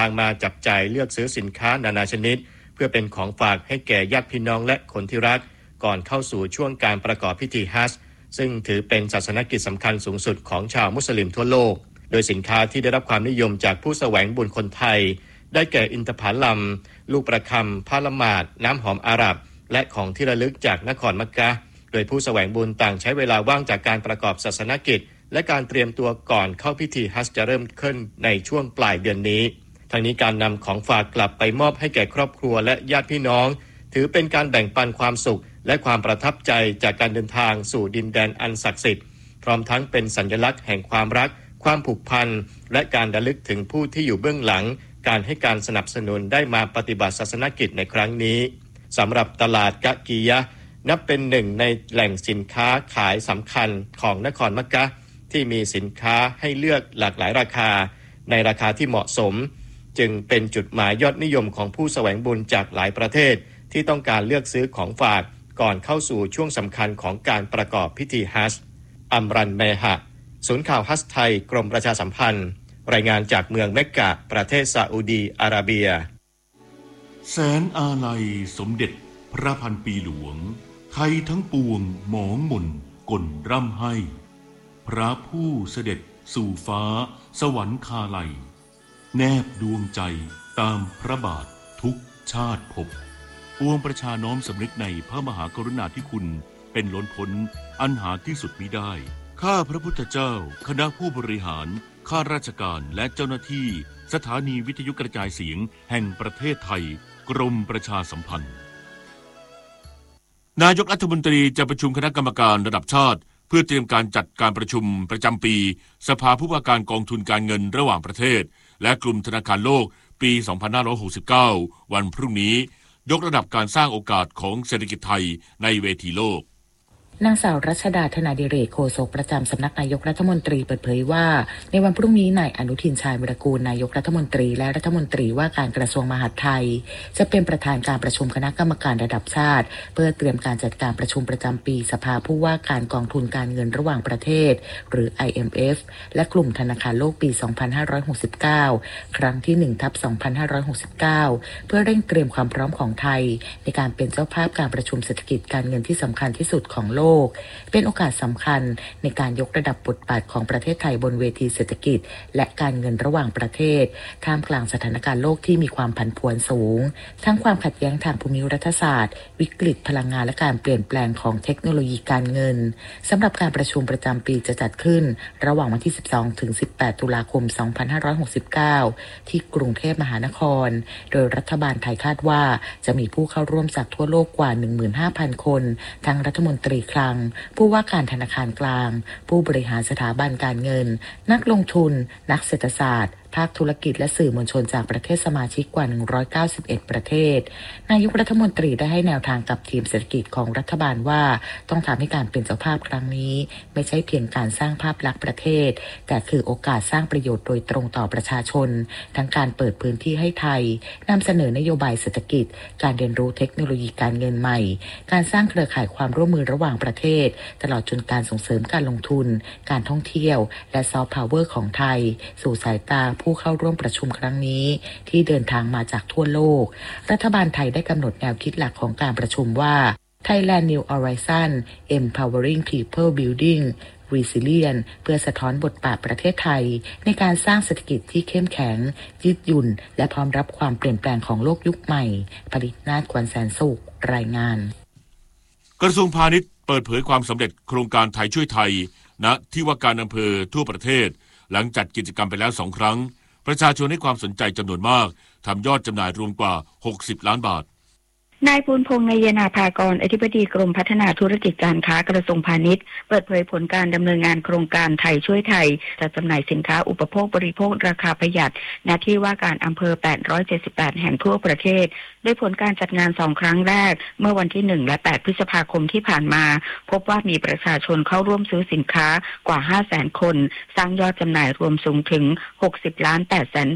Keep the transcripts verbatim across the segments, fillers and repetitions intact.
างมาจับจ่ายเลือกซื้อสินค้านานาชนิดเพื่อเป็นของฝากให้แก่ญาติพี่น้องและคนที่รักก่อนเข้าสู่ช่วงการประกอบพิธีฮัจญ์ซึ่งถือเป็นศาสนกิจสำคัญสูงสุดของชาวมุสลิมทั่วโลกโดยสินค้าที่ได้รับความนิยมจากผู้แสวงบุญคนไทยได้แก่อินทผลัมลูกประคำผ้าละหมาดน้ำหอมอาหรับและของที่ระลึกจากนครมักกะฮ์โดยผู้แสวงบุญต่างใช้เวลาว่างจากการประกอบศาสนกิจและการเตรียมตัวก่อนเข้าพิธีฮัจญ์จะเริ่มขึ้นในช่วงปลายเดือนนี้ทั้งนี้การนำของฝากกลับไปมอบให้แก่ครอบครัวและญาติพี่น้องถือเป็นการแบ่งปันความสุขและความประทับใจจากการเดินทางสู่ดินแดนอันศักดิ์สิทธิ์พร้อมทั้งเป็นสัญลักษณ์แห่งความรักความผูกพันและการระลึกถึงผู้ที่อยู่เบื้องหลังการให้การสนับสนุนได้มาปฏิบัติศาสนกิจในครั้งนี้สำหรับตลาดกะกียะห์นับเป็นหนึ่งในแหล่งสินค้าขายสำคัญของนครมักกะฮ์ที่มีสินค้าให้เลือกหลากหลายราคาในราคาที่เหมาะสมจึงเป็นจุดหมายยอดนิยมของผู้แสวงบุญจากหลายประเทศที่ต้องการเลือกซื้อของฝากก่อนเข้าสู่ช่วงสำคัญของการประกอบพิธีฮัจญ์อัมรันเมหะศูนย์ข่าวฮัจญ์ไทยกรมประชาสัมพันธ์รายงานจากเมืองเมกกะประเทศซาอุดีอาระเบียแสนอาลัยสมเด็จพระพันปีหลวงไทยทั้งปวงหมองหม่นก่นร่ำให้พระผู้เสด็จสู่ฟ้าสวรรคาลัยแนบดวงใจตามพระบาททุกชาติภพปวงประชาน้อมสำนึกในพระมหากรุณาธิคุณเป็นล้นพ้นอันหาที่สุดมิได้ข้าพระพุทธเจ้าคณะผู้บริหารข้าราชการและเจ้าหน้าที่สถานีวิทยุกระจายเสียงแห่งประเทศไทยกรมประชาสัมพันธ์นายกรัฐมนตรีจะประชุมคณะกรรมการระดับชาติเพื่อเตรียมการจัดการประชุมประจำปีสภาผู้ว่าการกองทุนการเงินระหว่างประเทศและกลุ่มธนาคารโลกปี สองพันห้าร้อยหกสิบเก้า วันพรุ่งนี้ยกระดับการสร้างโอกาสของเศรษฐกิจไทยในเวทีโลกนางสาวรัชดาธนาดิเรกโฆษกประจำสำนักนายกรัฐมนตรีเปิดเผยว่าในวันพรุ่งนี้นายอนุทินชาญวิรากูลนายกรัฐมนตรีและรัฐมนตรีว่าการกระทรวงมหาดไทยจะเป็นประธานการประชุมคณะกรรมการระดับชาติเพื่อเตรียมการจัดการประชุมประจำปีสภาผู้ว่าการกองทุนการเงินระหว่างประเทศหรือ ไอ เอ็ม เอฟ และกลุ่มธนาคารโลกปี สองพันห้าร้อยหกสิบเก้า ครั้งที่ หนึ่งทับสองพันห้าร้อยหกสิบเก้า เพื่อเร่งเตรียมความพร้อมของไทยในการเป็นเจ้าภาพการประชุมเศรษฐกิจการเงินที่สำคัญที่สุดของโลกเป็นโอกาสสำคัญในการยกระดับบทบาทของประเทศไทยบนเวทีเศรษฐกิจและการเงินระหว่างประเทศท่ามกลางสถานการณ์โลกที่มีความผันผวนสูงทั้งความขัดแย้งทางภูมิรัฐศาสตร์วิกฤตพลังงานและการเปลี่ยนแปลงของเทคโนโลยีการเงินสำหรับการประชุมประจำปีจะจัดขึ้นระหว่างวันที่ สิบสองถึงสิบแปด ตุลาคม สองพันห้าร้อยหกสิบเก้า ที่กรุงเทพมหานครโดยรัฐบาลไทยคาดว่าจะมีผู้เข้าร่วมจากทั่วโลกกว่า หนึ่งหมื่นห้าพัน คนทั้งรัฐมนตรีคลังผู้ว่าการธนาคารกลางผู้บริหารสถาบันการเงินนักลงทุนนักเศรษฐศาสตร์ภาคธุรกิจและสื่อมวลชนจากประเทศสมาชิกกว่าหนึ่งร้อยเก้าสิบเอ็ดประเทศนายกรัฐมนตรีได้ให้แนวทางกับทีมเศรษฐกิจของรัฐบาลว่าต้องทำให้การเป็นเจ้าภาพครั้งนี้ไม่ใช่เพียงการสร้างภาพลักษณ์ประเทศแต่คือโอกาสสร้างประโยชน์โดยตรงต่อประชาชนทั้งการเปิดพื้นที่ให้ไทยนำเสนอนโยบายเศรษฐกิจการเรียนรู้เทคโนโลยีการเงินใหม่การสร้างเครือข่ายความร่วมมือระหว่างประเทศตลอดจนการส่งเสริมการลงทุนการท่องเที่ยวและซอฟต์พาวเวอร์ของไทยสู่สายตาผู้เข้าร่วมประชุมครั้งนี้ที่เดินทางมาจากทั่วโลกรัฐบาลไทยได้กำหนดแนวคิดหลักของการประชุมว่า Thailand New Horizon Empowering People Building Resilience เพื่อสะท้อนบทบาทประเทศไทยในการสร้างเศรษฐกิจที่เข้มแข็งยืดหยุ่นและพร้อมรับความเปลี่ยนแปลงของโลกยุคใหม่ผลิตนาฏกวนแสนสุขรายงานกระทรวงพาณิชย์เปิดเผยความสำเร็จโครงการไทยช่วยไทยณที่ว่าการอำเภอทั่วประเทศหลังจัดกิจกรรมไปแล้วสองครั้งประชาชนให้ความสนใจจำนวนมากทำยอดจำหน่ายรวมกว่าหกสิบล้านบาทนายภูลพงษ์ นายนาภากรอธิบดีกรมพัฒนาธุรกิจการค้ากระทรวงพาณิชย์เปิดเผยผลการดำเนินงานโครงการไทยช่วยไทยจัดจำหน่ายสินค้าอุปโภคบริโภคราคาประหยัดณที่ว่าการอำเภอแปดร้อยเจ็ดสิบแปดแห่งทั่วประเทศโดยผลการจัดงานสองครั้งแรกเมื่อวันที่หนึ่งและแปดพฤษภาคมที่ผ่านมาพบว่ามีประชาชนเข้าร่วมซื้อสินค้ากว่า ห้าแสน คนสร้างยอดจำหน่ายรวมสูงถึงหกสิบล้านแปดแสนบาท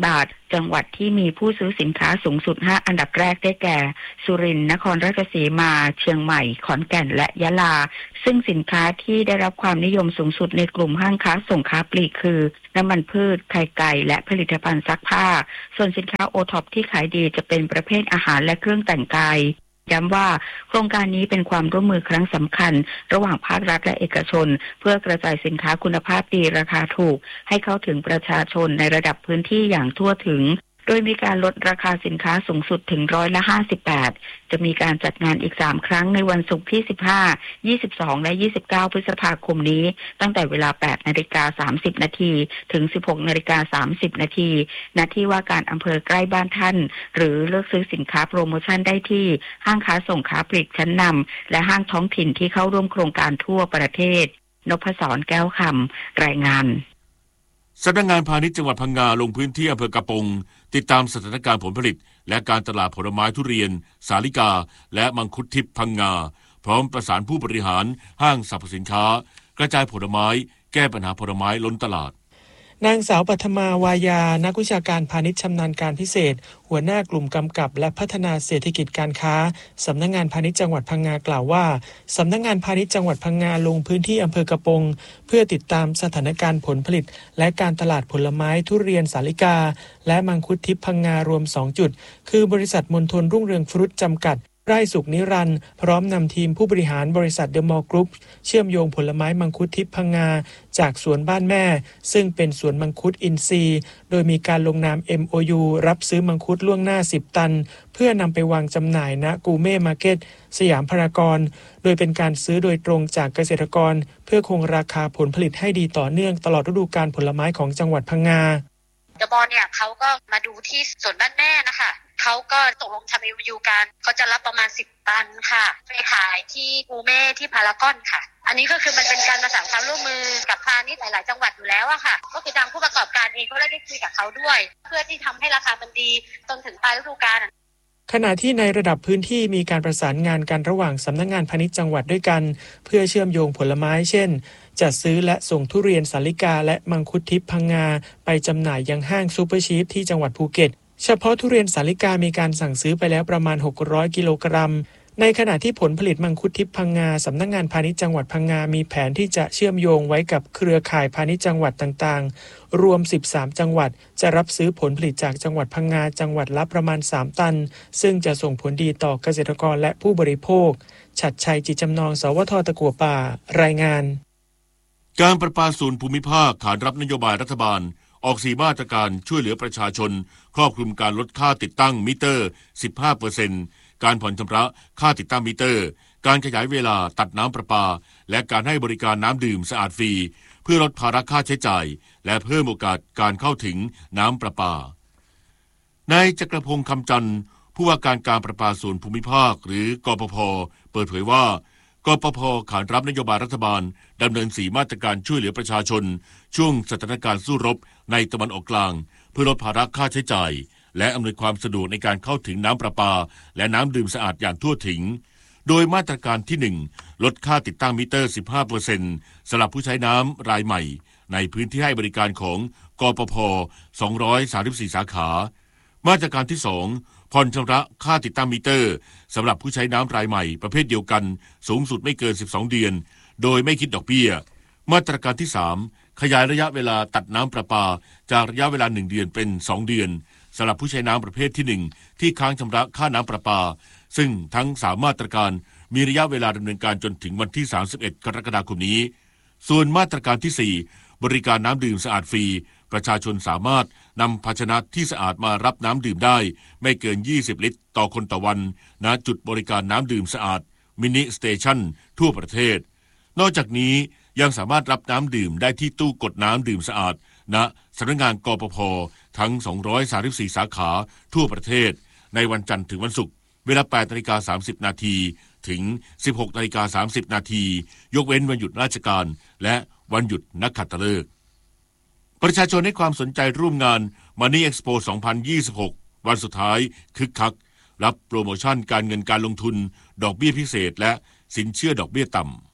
จังหวัดที่มีผู้ซื้อสินค้าสูงสุดห้าอันดับแรกได้แก่สุรินทร์นครราชสีมาเชียงใหม่ขอนแก่นและยะลาซึ่งสินค้าที่ได้รับความนิยมสูงสุดในกลุ่มห้างค้าส่งค้าปลีกคือน้ำมันพืชไข่ไก่และผลิตภัณฑ์ซักผ้าส่วนสินค้าโอท็อปที่ขายดีจะเป็นประเภทอาหารและเครื่องแต่งกายย้ำว่าโครงการนี้เป็นความร่วมมือครั้งสำคัญระหว่างภาครัฐและเอกชนเพื่อกระจายสินค้าคุณภาพดีราคาถูกให้เข้าถึงประชาชนในระดับพื้นที่อย่างทั่วถึงโดยมีการลดราคาสินค้าสูงสุดถึงร้อยละห้าสิบแปดจะมีการจัดงานอีกสามครั้งในวันศุกร์ที่สิบห้า ยี่สิบสองและยี่สิบเก้าพฤษภาคมนี้ตั้งแต่เวลา แปดนาฬิกาสามสิบนาทีถึง สิบหกนาฬิกาสามสิบนาทีณที่ว่าการอำเภอใกล้บ้านท่านหรือเลือกซื้อสินค้าโปรโมชั่นได้ที่ห้างค้าส่งค้าปลีกชั้นนำและห้างท้องถิ่นที่เข้าร่วมโครงการทั่วประเทศนพศรแก้วคำรายงานสำนักงานพาณิชย์จังหวัดพังงาลงพื้นที่อำเภอกระปงติดตามสถานการณ์ผลผลิตและการตลาดผลไม้ทุเรียนสาลิกาและมังคุดทิพย์พังงาพร้อมประสานผู้บริหารห้างสรรพสินค้ากระจายผลไม้แก้ปัญหาผลไม้ล้นตลาดนางสาวปัทมาวายานักวิชาการพาณิชย์ชำนาญการพิเศษหัวหน้ากลุ่มกำกับและพัฒนาเศรษฐกิจการค้าสำนักงานพาณิชย์จังหวัดพังงากล่าวว่าสำนักงานพาณิชย์จังหวัดพังงาลงพื้นที่อำเภอกระปงเพื่อติดตามสถานการณ์ผลผลิตและการตลาดผลไม้ทุเรียนสาลิกาและมังคุดทิพย์พังงารวมสองจุดคือบริษัทมณฑลรุ่งเรืองฟรุตจำกัดไร่สุขนิรันดร์พร้อมนำทีมผู้บริหารบริษัทเดอะมอลล์กรุ๊ปเชื่อมโยงผลไม้มังคุดทิพย์พังงาจากสวนบ้านแม่ซึ่งเป็นสวนมังคุดอินทรีย์โดยมีการลงนาม เอ็ม โอ ยู รับซื้อมังคุดล่วงหน้าสิบตันเพื่อนำไปวางจำหน่ายณกูเม่มาร์เก็ตสยามพารากอนโดยเป็นการซื้อโดยตรงจากเกษตรกรเพื่อคงราคาผลผลิตให้ดีต่อเนื่องตลอดฤดูกาลผลไม้ของจังหวัดพังงาเดอะมอลล์เนี่ยเขาก็มาดูที่สวนบ้านแม่นะคะเขาก็ตกลงทำ เอ็ม โอ ยู กันเขาจะรับประมาณสิบตันค่ะไปขายที่กูเม่ที่พารากอนค่ะอันนี้ก็คือมันเป็นการประสานความร่วมมือกับพาณิชย์หลายๆจังหวัดอยู่แล้วอะค่ะก็คือทางผู้ประกอบการเองก็ได้คุยกับเขาด้วยเพื่อที่ทำให้ราคามันดีจนถึงปลายฤดูกาลขณะที่ในระดับพื้นที่มีการประสานงานกันระหว่างสำนักงานพาณิชย์จังหวัดด้วยกันเพื่อเชื่อมโยงผลไม้เช่นจัดซื้อและส่งทุเรียนสาลิกาและมังคุดทิพย์พังงาไปจำหน่ายยังห้างซูเปอร์ชีฟที่จังหวัดภูเก็ตเฉพาะทุเรียนสาลิกามีการสั่งซื้อไปแล้วประมาณหกร้อยกิโลกรัมในขณะที่ผลผลิตมังคุดทิพย์พังงาสำนักงานพาณิชย์จังหวัดพังงามีแผนที่จะเชื่อมโยงไว้กับเครือข่ายพาณิชย์จังหวัดต่างๆรวมสิบสามจังหวัดจะรับซื้อผลผลิตจากจังหวัดพังงาจังหวัดละประมาณสามตันซึ่งจะส่งผลดีต่อเกษตรกรและผู้บริโภคฉัตรชัยจิตจำนองสวทตะกั่วป่ารายงานการประปาส่วนภูมิภาคขานรับนโยบายรัฐบาลออกสี่มาตรการช่วยเหลือประชาชนครอบคลุมการลดค่าติดตั้งมิเตอร์ สิบห้าเปอร์เซ็นต์ การผ่อนชำระค่าติดตั้งมิเตอร์การขยายเวลาตัดน้ำประปาและการให้บริการน้ำดื่มสะอาดฟรีเพื่อลดภาระค่าใช้จ่ายและเพิ่มโอกาสการเข้าถึงน้ำประปานายจักรพงษ์คำจันทร์ผู้ว่าการการประปาส่วนภูมิภาคหรือกปภ.เปิดเผยว่ากปภ.ขานรับนโยบายรัฐบาลดำเนินสี่มาตรการช่วยเหลือประชาชนช่วงสถานการณ์สู้รบในตะวันออกกลางเพื่อลดภาระค่าใช้จ่ายและอำนวยความสะดวกในการเข้าถึงน้ำประปาและน้ำดื่มสะอาดอย่างทั่วถึงโดยมาตรการที่หนึ่งลดค่าติดตั้งมิเตอร์ สิบห้าเปอร์เซ็นต์ สำหรับผู้ใช้น้ำรายใหม่ในพื้นที่ให้บริการของกปภ.สองร้อยสามสิบสี่สาขามาตรการที่สองผ่อนชำระค่าติดตั้งมิเตอร์สำหรับผู้ใช้น้ำรายใหม่ประเภทเดียวกันสูงสุดไม่เกินสิบสองเดือนโดยไม่คิดดอกเบี้ยมาตรการที่สามขยายระยะเวลาตัดน้ำประปาจากระยะเวลาหนึ่งเดือนเป็นสองเดือนสำหรับผู้ใช้น้ำประเภทที่หนึ่งที่ค้างชำระค่าน้ำประปาซึ่งทั้งสามมาตรการมีระยะเวลาดำเนินการจนถึงวันที่สามสิบเอ็ดกรกฎาคมนี้ส่วนมาตรการที่สี่บริการน้ำดื่มสะอาดฟรีประชาชนสามารถนำภาชนะที่สะอาดมารับน้ำดื่มได้ไม่เกินยี่สิบลิตรต่อคนต่อวันณจุดบริการน้ำดื่มสะอาดมินิสเตชันทั่วประเทศนอกจากนี้ยังสามารถรับน้ำดื่มได้ที่ตู้กดน้ำดื่มสะอาดณสำนักงานกปภ.ทั้งสองร้อยสามสิบสี่สาขาทั่วประเทศในวันจันทร์ถึงวันศุกร์เวลา แปดนาฬิกาสามสิบนาทีถึง สิบหกนาฬิกาสามสิบนาทียกเว้นวันหยุดราชการและวันหยุดนักขัตฤกษ์ประชาชนให้ความสนใจร่วมงาน Money Expo สองพันยี่สิบหกวันสุดท้ายคึกคักรับโปรโมชั่นการเงินการลงทุนดอกเบี้ยพิเศษและสินเชื่อดอกเบี้ยต่ำ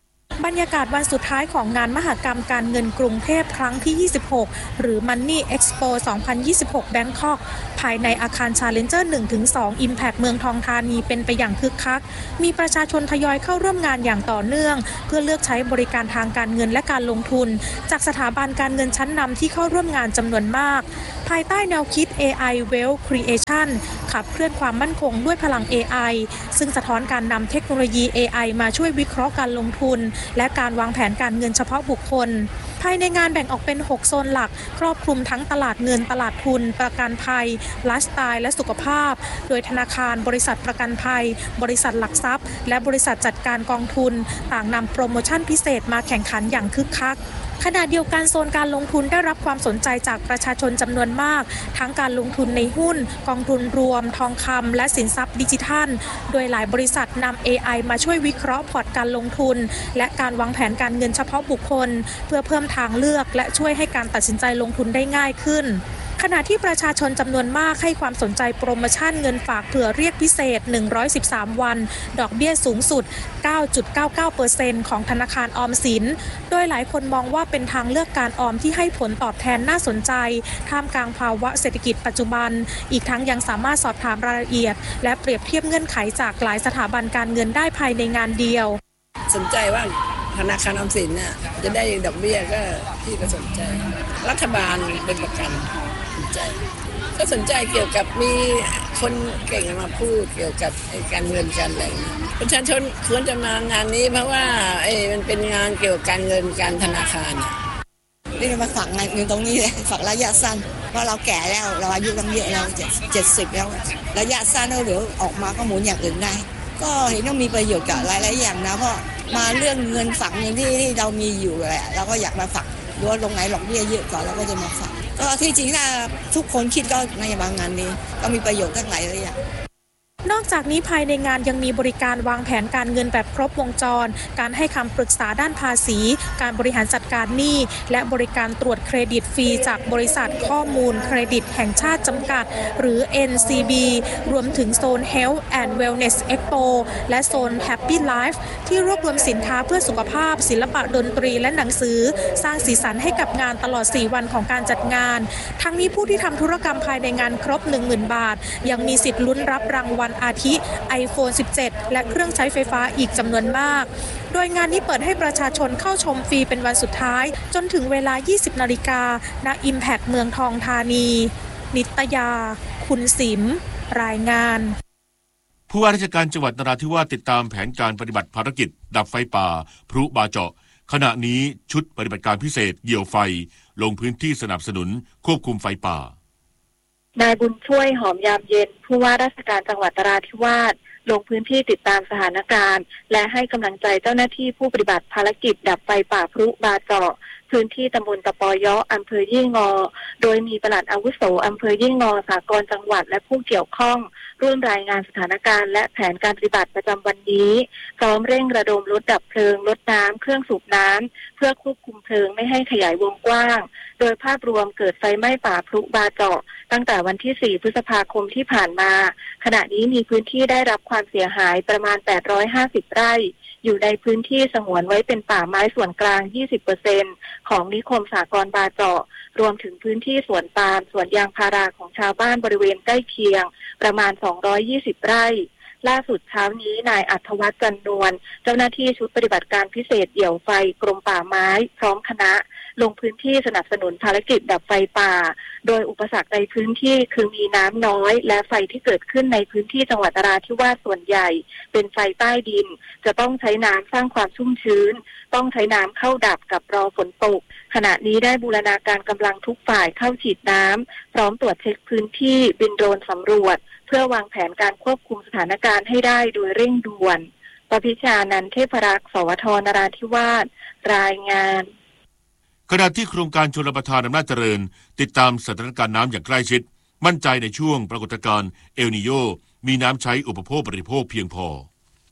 บรรยากาศวันสุดท้ายของงานมหกรรมการเงินกรุงเทพครั้งที่ยี่สิบหกหรือ Money Expo สองพันยี่สิบหก Bangkok ภายในอาคาร Challenger หนึ่งถึงสอง Impact เมืองทองธานีเป็นไปอย่างคึกคักมีประชาชนทยอยเข้าร่วมงานอย่างต่อเนื่องเพื่อเลือกใช้บริการทางการเงินและการลงทุนจากสถาบันการเงินชั้นนำที่เข้าร่วมงานจำนวนมากภายใต้แนวคิด เอ ไอ Wealth Creation ขับเคลื่อนความมั่นคงด้วยพลัง เอ ไอ ซึ่งสะท้อนการนำเทคโนโลยี เอ ไอ มาช่วยวิเคราะห์การลงทุนและการวางแผนการเงินเฉพาะบุคคลภายในงานแบ่งออกเป็นหกโซนหลักครอบคลุมทั้งตลาดเงินตลาดทุนประกันภัยไลฟ์สไตล์และสุขภาพโดยธนาคารบริษัทประกันภัยบริษัทหลักทรัพย์และบริษัทจัดการกองทุนต่างนำโปรโมชั่นพิเศษมาแข่งขันอย่างคึกคักขณะเดียวกันโซนการลงทุนได้รับความสนใจจากประชาชนจำนวนมากทั้งการลงทุนในหุ้นกองทุนรวมทองคำและสินทรัพย์ดิจิทัลโดยหลายบริษัทนำ เอ ไอ มาช่วยวิเคราะห์พอร์ตการลงทุนและการวางแผนการเงินเฉพาะบุคคลเพื่อเพิ่มทางเลือกและช่วยให้การตัดสินใจลงทุนได้ง่ายขึ้นขณะที่ประชาชนจำนวนมากให้ความสนใจโปรโมชั่นเงินฝากเผื่อเรียกพิเศษหนึ่งร้อยสิบสามวันดอกเบี้ยสูงสุด เก้าจุดเก้าเก้าเปอร์เซ็นต์ ของธนาคารออมสินโดยหลายคนมองว่าเป็นทางเลือกการออมที่ให้ผลตอบแทนน่าสนใจท่ามกลางภาวะเศรษฐกิจปัจจุบันอีกทั้งยังสามารถสอบถามรายละเอียดและเปรียบเทียบเงื่อนไขจากหลายสถาบันการเงินได้ภายในงานเดียวสนใจว่าธนาคารออมสินน่ะจะได้ดอกเบี้ยก็พี่ก็สนใจรัฐบาลเป็นประกันสนใจก็สนใจเกี่ยวกับมีคนเก่งมาพูดเกี่ยวกับการเงินการอะไรประชาชนควรจะมางานนี้เพราะว่าเอ้มันเป็นงานเกี่ยวกับการเงินการธนาคารนี่เรามาฝากเงินตรงนี้เลยฝากระยะสั้นเพราะเราแก่แล้วเราอายุตั้งเยอะแล้วเจ็ดสิบแล้วระยะสั้นเราเหลือออกมาก็หมุนอย่างอื่นได้ก็เห็นว่ามีประโยชน์กับหลายๆอย่างนะเพราะมาเรื่องเงินฝากเงินที่ที่เรามีอยู่แหละเราก็อยากมาฝากดูว่าลงไหนหลอกเบี้ยเยอะกว่าเราก็จะมาฝากก็ที่จริงถ้าทุกคนคิดก็ในบางงานนี้ก็มีประโยชน์ทั้งหลายเลยอย่างนอกจากนี้ภายในงานยังมีบริการวางแผนการเงินแบบครบวงจรการให้คำปรึกษาด้านภาษีการบริหารจัดการหนี้และบริการตรวจเครดิตฟรีจากบริษัทข้อมูลเครดิตแห่งชาติจำกัดหรือ เอ็น ซี บี รวมถึงโซน Health and Wellness Expo และโซน Happy Life ที่รวบรวมสินค้าเพื่อสุขภาพศิลปะดนตรีและหนังสือสร้างสีสันให้กับงานตลอดสี่วันของการจัดงานทั้งนี้ผู้ที่ทำธุรกรรมภายในงานครบ หนึ่งหมื่น บาทยังมีสิทธิ์ลุ้นรับรางวัลอาทิ ไอโฟน สิบเจ็ด และเครื่องใช้ไฟฟ้าอีกจำนวนมากโดยงานนี้เปิดให้ประชาชนเข้าชมฟรีเป็นวันสุดท้ายจนถึงเวลา ยี่สิบนาฬิกา ณ Impact เมืองทองธานีนิตยาคุณสิมรายงานผู้ว่าราชการจังหวัดนราธิวาสติดตามแผนการปฏิบัติภารกิจดับไฟป่าพลุบาเจาะขณะนี้ชุดปฏิบัติการพิเศษเหยี่ยวไฟลงพื้นที่สนับสนุนควบคุมไฟป่านายบุญช่วยหอมยามเย็นผู้ว่าราชการจังหวัดนราธิวาสลงพื้นที่ติดตามสถานการณ์และให้กำลังใจเจ้าหน้าที่ผู้ปฏิบัติภารกิจดับไฟป่าพลุบาเจาะพื้นที่ตำบลตะปอยออำเภอยี่งอโดยมีปลัดอาวุโสอำเภอยี่งอสากลจังหวัดและผู้เกี่ยวข้องร่วมรายงานสถานการณ์และแผนการปฏิบัติประจำวันนี้พร้อมเร่งระดมรถดับเพลิงรถน้ำเครื่องสูบน้ำเพื่อควบคุมเพลิงไม่ให้ขยายวงกว้างโดยภาพรวมเกิดไฟไหม้ป่าพลุบาเจาะตั้งแต่วันที่สี่พฤษภาคมที่ผ่านมาขณะนี้มีพื้นที่ได้รับความเสียหายประมาณแปดร้อยห้าสิบไร่อยู่ในพื้นที่สงวนไว้เป็นป่าไม้ส่วนกลาง ยี่สิบเปอร์เซ็นต์ ของนิคมสหกรณ์บาเจาะรวมถึงพื้นที่สวนปาล์มสวนยางพาราของชาวบ้านบริเวณใกล้เคียงประมาณสองร้อยยี่สิบไร่ล่าสุดเช้านี้นายอัธวัฒน์จันนวลเจ้าหน้าที่ชุดปฏิบัติการพิเศษเดี่ยวไฟกรมป่าไม้พร้อมคณะลงพื้นที่สนับสนุนภารกิจดับไฟป่าโดยอุปสรรคในพื้นที่คือมีน้ำน้อยและไฟที่เกิดขึ้นในพื้นที่จังหวัดนราธิวาสส่วนใหญ่เป็นไฟใต้ดินจะต้องใช้น้ำสร้างความชุ่มชื้นต้องใช้น้ำเข้าดับกับรอฝนตกขณะนี้ได้บูรณาการกำลังทุกฝ่ายเข้าฉีดน้ำพร้อมตรวจเช็คพื้นที่บินโดรนสำรวจเพื่อวางแผนการควบคุมสถานการณ์ให้ได้โดยเร่งด่วนปพิชานันท์เทพรักษ์สวทนราธิวาสรายงานขณะที่โครงการชลประทานอำนาจเจริญติดตามสถานการณ์น้ำอย่างใกล้ชิดมั่นใจในช่วงปรากฏการณ์เอลนีโญมีน้ำใช้อุปโภคบริโภคเพียงพอ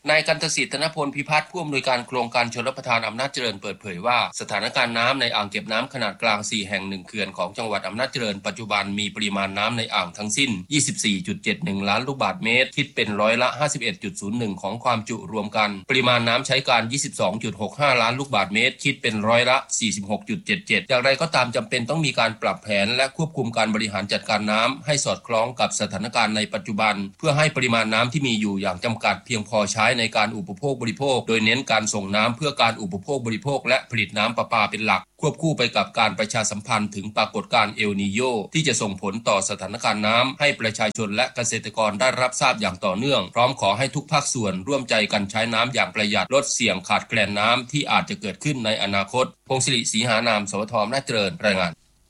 นายกันตสิทธิ์ธนพลพิพัฒน์ผู้อำนวยการโครงการชลประทานอำนาจเจริญเปิดเผยว่าสถานการณ์น้ำในอ่างเก็บน้ำขนาดกลางสี่แห่งหนึ่งเขื่อนของจังหวัดอำนาจเจริญปัจจุบันมีปริมาณน้ำในอ่างทั้งสิ้น ยี่สิบสี่จุดเจ็ดหนึ่ง ล้านลูกบาศก์เมตรคิดเป็นร้อยละ ห้าสิบเอ็ดจุดศูนย์หนึ่ง ของความจุรวมกันปริมาณน้ำใช้การ ยี่สิบสองจุดหกห้า ล้านลูกบาศก์เมตรคิดเป็นร้อยละ สี่สิบหกจุดเจ็ดเจ็ด อย่างไรก็ตามจำเป็นต้องมีการปรับแผนและควบคุมการบริหารจัดการน้ำให้สอดคล้องกับสถานการณ์ในปัจจุบันเพื่อให้ปริมาณน้ำที่มีอยู่อย่างจำกัดเพียงพอใช้ในการอุปโภคบริโภคโดยเน้นการส่งน้ำเพื่อการอุปโภคบริโภคและผลิตน้ำประปาเป็นหลักควบคู่ไปกับการประชาสัมพันธ์ถึงปรากฏการณ์เอลนีโญที่จะส่งผลต่อสถานการณ์น้ำให้ประชาชนและเกษตรกรได้รับทราบอย่างต่อเนื่องพร้อมขอให้ทุกภาคส่วนร่วมใจกันใช้น้ำอย่างประหยัดลดเสี่ยงขาดแคลนน้ำที่อาจจะเกิดขึ้นในอนาคตพงศิริศรีหานามสวท น่าเจริญรายงาน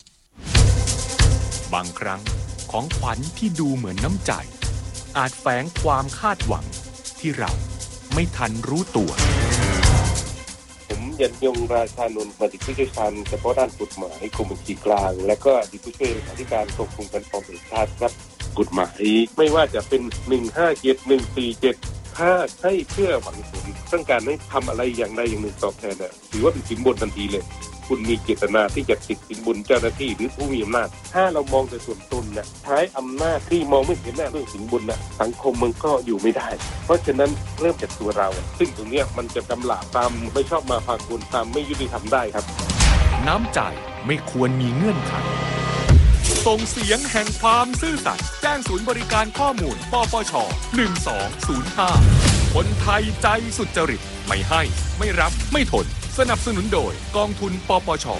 บางครั้งของขวัญที่ดูเหมือนน้ำใจอาจแฝงความคาดหวังที่เราไม่ทันรู้ตัวผมยันยงราชานนท์ปฏิผู้เชี่ยวชาญเฉพาะด้านกฎหมายกรมบัญชีกลางและก็อดีตผู้ช่วยเลขาธิการกรมคุ้มครองแห่งชาติครับกฎหมายไม่ว่าจะเป็นหนึ่งห้าเจ็ด หนึ่งสี่เจ็ดถ้าให้เพื่อหวังผลต้องการให้ทำอะไรอย่างใดอย่างหนึ่งตอบแทนน่ะถือว่าเป็นสินบนทันทีเลยคุณมีเจตนาที่จะติดสินบนเจ้าหน้าที่หรือผู้มีอำนาจถ้าเรามองแต่ส่วนตนเนี่ยใช้อำนาจที่มองไม่เห็นหน้าเรื่องสินบนน่ะสังคมมันก็อยู่ไม่ได้เพราะฉะนั้นเริ่มจากตัวเราซึ่งตรงนี้มันจะกำหลาบตามไม่ชอบมาพากลตามไม่ยุติธรรมได้ครับน้ำใจไม่ควรมีเงื่อนไขส่งเสียงแห่งความซื่อสัตย์แจ้งศูนย์บริการข้อมูลปปชหนึ่งสองศูนย์ห้าคนไทยใจสุจริตไม่ให้ไม่รับไม่ทนสนับสนุนโดยกองทุนปปช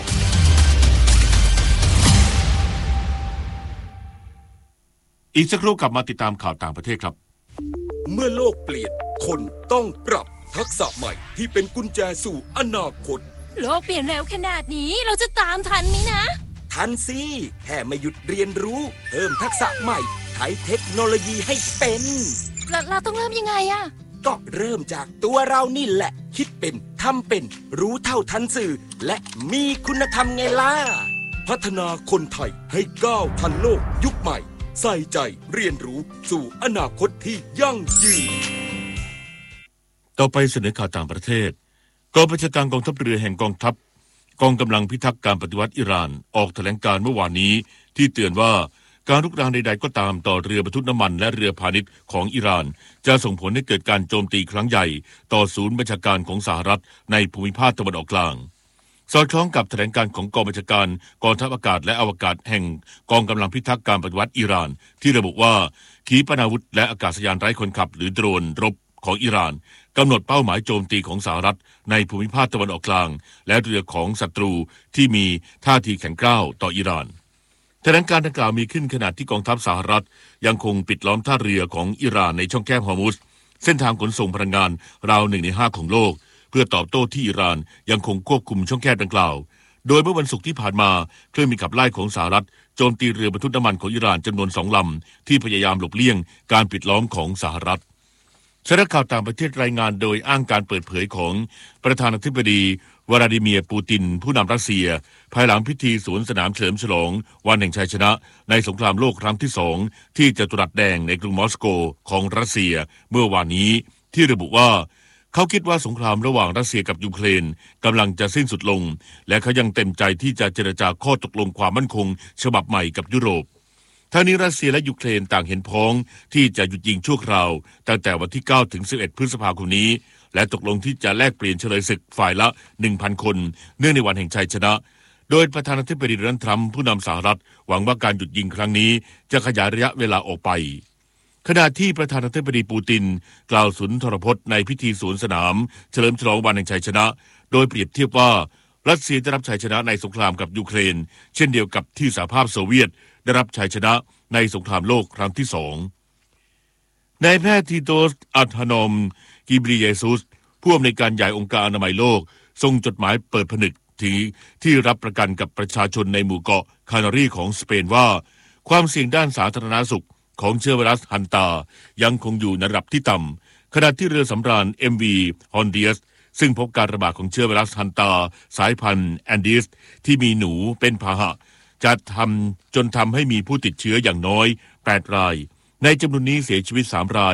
อีกสักครู่กลับมาติดตามข่าวต่างประเทศครับเมื่อโลกเปลี่ยนคนต้องปรับทักษะใหม่ที่เป็นกุญแจสู่อนาคตโลกเปลี่ยนเร็วขนาดนี้เราจะตามทันไหมนะทันสิแค่ไม่หยุดเรียนรู้เพิ่มทักษะใหม่ใช้เทคโนโลยีให้เป็นเราเราต้องเริ่มยังไงอะก็เริ่มจากตัวเรานี่แหละคิดเป็นทำเป็นรู้เท่าทันสื่อและมีคุณธรรมไงล่ะพัฒนาคนไทยให้ก้าวทันโลกยุคใหม่ใส่ใจเรียนรู้สู่อนาคตที่ยั่งยืนต่อไปเสนอข่าวต่างประเทศกองบัญชาการกองทัพเรือแห่งกองทัพกองกำลังพิทักษ์การปฏิวัติอิหร่านออกแถลงการเมื่อวานนี้ที่เตือนว่าการรุกรานใดๆก็ตามต่อเรือบรรทุกน้ำมันและเรือพาณิชย์ของอิหร่านจะส่งผลให้เกิดการโจมตีครั้งใหญ่ต่อศูนย์บัญชาการของสหรัฐในภูมิภาคตะวันออกกลางสอดคล้องกับแถลงการของกองบัญชาการกองทัพอากาศและอวกาศแห่งกองกำลังพิทักษ์การปฏิวัติอิหร่านที่ระบุว่าขีปนาวุธและอากาศยานไร้คนขับหรือโดรนรบของอิหร่านกำหนดเป้าหมายโจมตีของสหรัฐในภูมิภาคตะวันออกกลางและเรือของศัตรูที่มีท่าทีแข็งกร้าวต่ออิหร่านแถลงการดังกล่าวมีขึ้นขณะที่กองทัพสหรัฐยังคงปิดล้อมท่าเรือของอิหร่านในช่องแคบฮอร์มุซเส้นทางขนส่งพลังงานราวหนึ่งในห้าของโลกเพื่อตอบโต้ที่อิหร่านยังคงควบคุมช่องแคบดังกล่าวโดยเมื่อวันศุกร์ที่ผ่านมาเครื่องบินขับไล่ของสหรัฐโจมตีเรือบรรทุกน้ำมันของอิหร่านจำนวนสองลำที่พยายามหลบเลี่ยงการปิดล้อมของสหรัฐสำนักข่าวต่างประเทศรายงานโดยอ้างการเปิดเผยของประธานาธิบดีวลาดิเมียร์ปูตินผู้นำรัสเซียภายหลังพิธีสวนสนามเฉลิมฉลองวันแห่งชัยชนะในสงครามโลกครั้งที่สองที่จัตุรัสแดงในกรุงมอสโกของรัสเซียเมื่อวานนี้ที่ระบุว่าเขาคิดว่าสงครามระหว่างรัสเซียกับยูเครนกำลังจะสิ้นสุดลงและเขายังเต็มใจที่จะเจรจาข้อตกลงความมั่นคงฉบับใหม่กับยุโรปทั้งนี้รัสเซียและยูเครนต่างเห็นพ้องที่จะหยุดยิงชั่วคราวตั้งแต่วันที่เก้าถึงสิบเอ็ดพฤษภาคมนี้และตกลงที่จะแลกเปลี่ยนเฉลยศึกฝ่ายละ หนึ่งพัน คนเนื่องในวันแห่งชัยชนะโดยประธานาธิบดีโดนัลด์ทรัมป์ผู้นำสหรัฐหวังว่าการหยุดยิงครั้งนี้จะขยายระยะเวลาออกไปขณะที่ประธานาธิบดีปูตินกล่าวสุนทรพจน์ในพิธีสวนสนามเฉลิมฉลองวันแห่งชัยชนะโดยเปรียบเทียบว่ารัสเซียได้รับชัยชนะในสงครามกับยูเครนเช่นเดียวกับที่สหภาพโซเวียตได้รับชัยชนะในสงครามโลกครั้งที่สองนายแพทย์ทีโตส อัธานอม กิบริเยซุสผู้อำนวยการใหญ่องค์การอนามัยโลกส่งจดหมายเปิดผนึกที่ที่รับประกันกับประชาชนในหมู่เกาะคานารีของสเปนว่าความเสี่ยงด้านสาธารณสุขของเชื้อไวรัสฮันตายังคงอยู่ในระดับที่ต่ำขณะที่เรือสำราญ เอ็ม วี Hondias ซึ่งพบการระบาดของเชื้อไวรัสฮันตาสายพันธุ์แอนดิสที่มีหนูเป็นพาหะจะทำจนทำให้มีผู้ติดเชื้ออย่างน้อยแปดรายในจำนวนนี้เสียชีวิตสามราย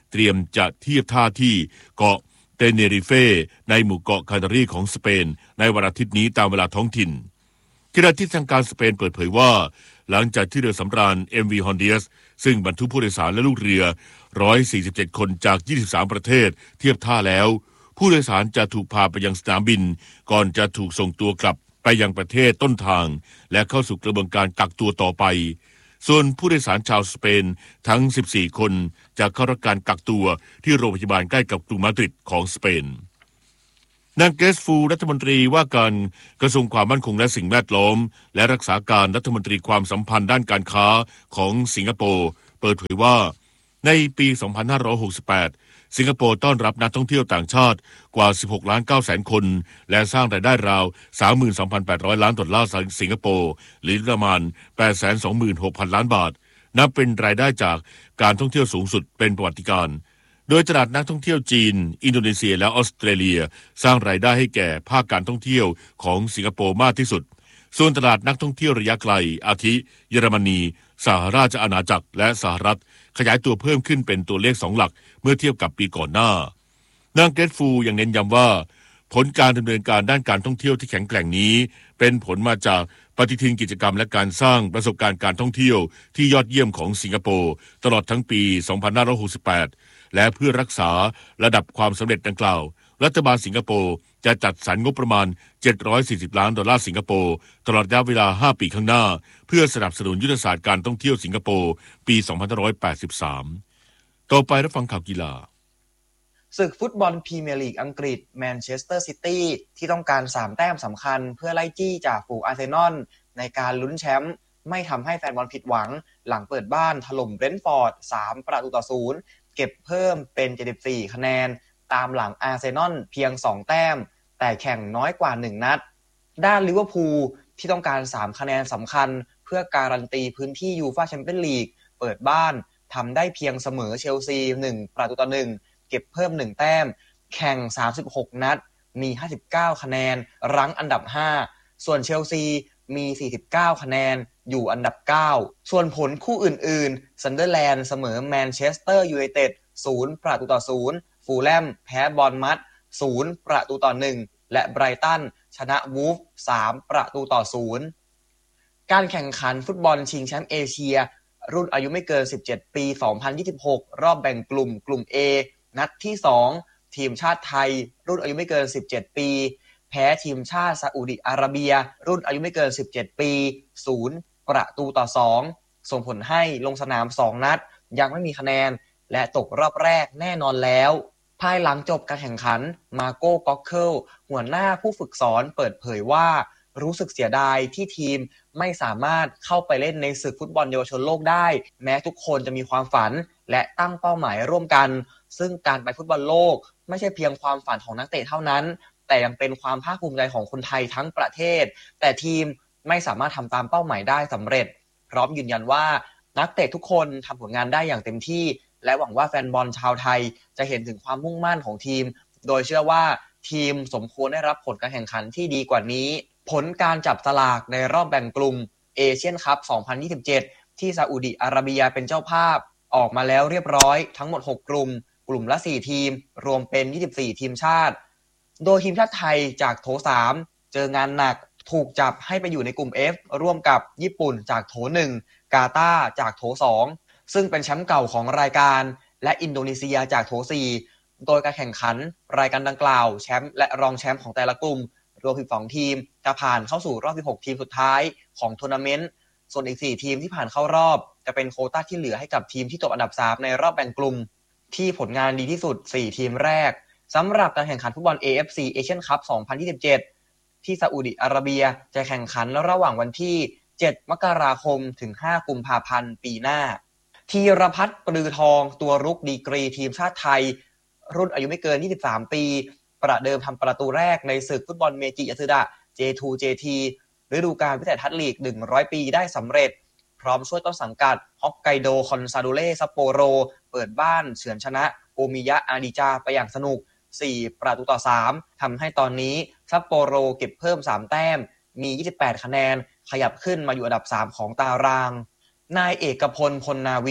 เตรียมจะเทียบท่าที่เกาะเตเนริเฟในหมู่เกาะคานารีของสเปนในวันอาทิตย์นี้ตามเวลาท้องถิ่นขณะที่ทางการสเปนเปิดเผยว่าหลังจากที่เรือสำราญ เอ็ม วี Hondias ซึ่งบรรทุกผู้โดยสารและลูกเรือหนึ่งร้อยสี่สิบเจ็ดคนจากยี่สิบสามประเทศเทียบท่าแล้วผู้โดยสารจะถูกพาไปยังสนามบินก่อนจะถูกส่งตัวกลับไปยังประเทศต้นทางและเข้าสู่กระบวนการกักตัวต่อไปส่วนผู้โดยสารชาวสเปนทั้งสิบสี่คนจะเข้ารับการกักตัวที่โรงพยาบาลใกล้กับกรุงมาดริดของสเปนนางเกสฟูรัฐมนตรีว่าการกระทรวงความมั่นคงและสิ่งแวดล้อมและรักษาการรัฐมนตรีความสัมพันธ์ด้านการค้าของสิงคโปร์เปิดเผยว่าในปี สองพันห้าร้อยหกสิบแปด สิงคโปร์ต้อนรับนักท่องเที่ยวต่างชาติกว่า สิบหกล้านเก้าแสน คนและสร้างรายได้ราว สามหมื่นสองพันแปดร้อย ล้านดอลลาร์สิงคโปร์หรือประมาณ แปดแสนสองหมื่นหกพัน ล้านบาทนับเป็นรายได้จากการท่องเที่ยวสูงสุดเป็นประวัติการณ์โดยตลาดนักท่องเที่ยวจีนอินโดนีเซียและออสเตรเลียสร้างรายได้ให้แก่ภาคการท่องเที่ยวของสิงคโปร์มากที่สุดส่วนตลาดนักท่องเที่ยวระยะไกลอาทิเยอรมนีสหราชอาณาจักรและสหรัฐขยายตัวเพิ่มขึ้นเป็นตัวเลขสองหลักเมื่อเทียบกับปีก่อนหน้านางเกตฟูยังเน้นย้ำว่าผลการดำเนินการด้านการท่องเที่ยวที่แข็งแกร่งนี้เป็นผลมาจากปฏิทินกิจกรรมและการสร้างประสบการณ์การท่องเที่ยวที่ยอดเยี่ยมของสิงคโปร์ตลอดทั้งปี สองพันห้าร้อยหกสิบแปด และเพื่อรักษาระดับความสำเร็จดังกล่าวรัฐบาลสิงคโปร์จะจัดสรรงบประมาณเจ็ดร้อยสี่สิบล้านดอลลาร์สิงคโปร์ตลอดระยะเวลาห้าปีข้างหน้าเพื่อสนับสนุนยุทธศาสตร์การท่องเที่ยวสิงคโปร์ปี สองพันห้าร้อยแปดสิบสาม ต่อไปรับฟังข่าวกีฬาศึกฟุตบอลพรีเมียร์ลีกอังกฤษแมนเชสเตอร์ซิตี้ที่ต้องการสามแต้มสำคัญเพื่อไล่จี้จากฝูงอาร์เซนอลในการลุ้นแชมป์ไม่ทำให้แฟนบอลผิดหวังหลังเปิดบ้านถล่มเบรนท์ฟอร์ดสามประตูต่อศูนย์เก็บเพิ่มเป็นเจ็ดสิบสี่คะแนนตามหลังอาร์เซนอลเพียงสองแต้มแต่แข่งน้อยกว่าหนึ่งนัดด้านลิเวอร์พูลที่ต้องการสามคะแนนสำคัญเพื่อการันตีพื้นที่ยูฟ่าแชมเปี้ยนลีกเปิดบ้านทำได้เพียงเสมอเชลซีหนึ่งประตูต่อหนึ่งเก็บเพิ่มหนึ่งแต้มแข่งสามสิบหกนัดมีห้าสิบเก้าคะแนนรั้งอันดับห้าส่วนเชลซีมีสี่สิบเก้าคะแนนอยู่อันดับเก้าส่วนผลคู่อื่นๆซันเดอร์แลนด์เสมอแมนเชสเตอร์ยูไนเต็ดศูนย์ประตูต่อศูนย์ฟูลแลมแพ้บอร์นมัธศูนย์ประตูต่อหนึ่งและไบรตันชนะวูฟสามประตูต่อศูนย์การแข่งขันฟุตบอลชิงแชมป์เอเชียรุ่นอายุไม่เกินสิบเจ็ดปีสองพันยี่สิบหกรอบแบ่งกลุ่มกลุ่ม A นัดที่สองทีมชาติไทยรุ่นอายุไม่เกินสิบเจ็ดปีแพ้ทีมชาติซาอุดิอาระเบียรุ่นอายุไม่เกินสิบเจ็ดปีศูนย์ประตูต่อสองส่งผลให้ลงสนามสองนัดยังไม่มีคะแนนและตกรอบแรกแน่นอนแล้วภายหลังจบการแข่งขันมาโก้ก็อกเคิลหัวหน้าผู้ฝึกสอนเปิดเผยว่ารู้สึกเสียดายที่ทีมไม่สามารถเข้าไปเล่นในศึกฟุตบอลเยาวชนโลกได้แม้ทุกคนจะมีความฝันและตั้งเป้าหมายร่วมกันซึ่งการไปฟุตบอลโลกไม่ใช่เพียงความฝันของนักเตะเท่านั้นแต่ยังเป็นความภาคภูมิใจของคนไทยทั้งประเทศแต่ทีมไม่สามารถทำตามเป้าหมายได้สำเร็จพร้อมยืนยันว่านักเตะทุกคนทำผลงานได้อย่างเต็มที่และหวังว่าแฟนบอลชาวไทยจะเห็นถึงความมุ่งมั่นของทีมโดยเชื่อว่าทีมสมควรได้รับผลการแข่งขันที่ดีกว่านี้ผลการจับสลากในรอบแบ่งกลุ่มเอเชียนคัพสองพันยี่สิบเจ็ดที่ซาอุดิอาระเบียเป็นเจ้าภาพออกมาแล้วเรียบร้อยทั้งหมดหกกลุ่มกลุ่มละสี่ทีมรวมเป็นยี่สิบสี่ทีมชาติโดยทีมชาติไทยจากโถสามเจองานหนักถูกจับให้ไปอยู่ในกลุ่ม F ร่วมกับญี่ปุ่นจากโถหนึ่งกาตาร์จากโถสองซึ่งเป็นแชมป์เก่าของรายการและอินโดนีเซียจากโถสี่โดยการแข่งขันรายการดังกล่าวแชมป์และรองแชมป์ของแต่ละกลุ่มรวมสิบสองทีมจะผ่านเข้าสู่รอบสิบหกทีมสุดท้ายของทัวร์นาเมนต์ส่วนอีกสี่ทีมที่ผ่านเข้ารอบจะเป็นโควต้าที่เหลือให้กับทีมที่จบอันดับสามในรอบแบ่งกลุ่มที่ผลงานดีที่สุดสี่ทีมแรกสำหรับการแข่งขันฟุตบอล เอ เอฟ ซี Asian Cup สองพันยี่สิบเจ็ดที่ซาอุดิอาระเบียจะแข่งขันระหว่างวันที่เจ็ดมกราคมถึงห้ากุมภาพันธ์ปีหน้าธีรพัฒน์ปลือทองตัวรุกดีกรีทีมชาติไทยรุ่นอายุไม่เกินยี่สิบสามปีประเดิมทำประตูแรกในศึกฟุตบอลเมจิยาสึดะ เจ ทู เจ ที ฤดูกาลวิสัยทัศน์ลีกหนึ่งร้อยปีได้สำเร็จพร้อมช่วยต้นสังกัดฮอกไกโดคอนซาโดเล่ซัปโปโรเปิดบ้านเฉือนชนะโอมิยะอาดิจาไปอย่างสนุกสี่ประตูต่อสามทำให้ตอนนี้ซัปโปโรเก็บเพิ่มสามแต้มมียี่สิบแปดคะแนนขยับขึ้นมาอยู่อันดับสามของตารางนายเอกพลพลนาวี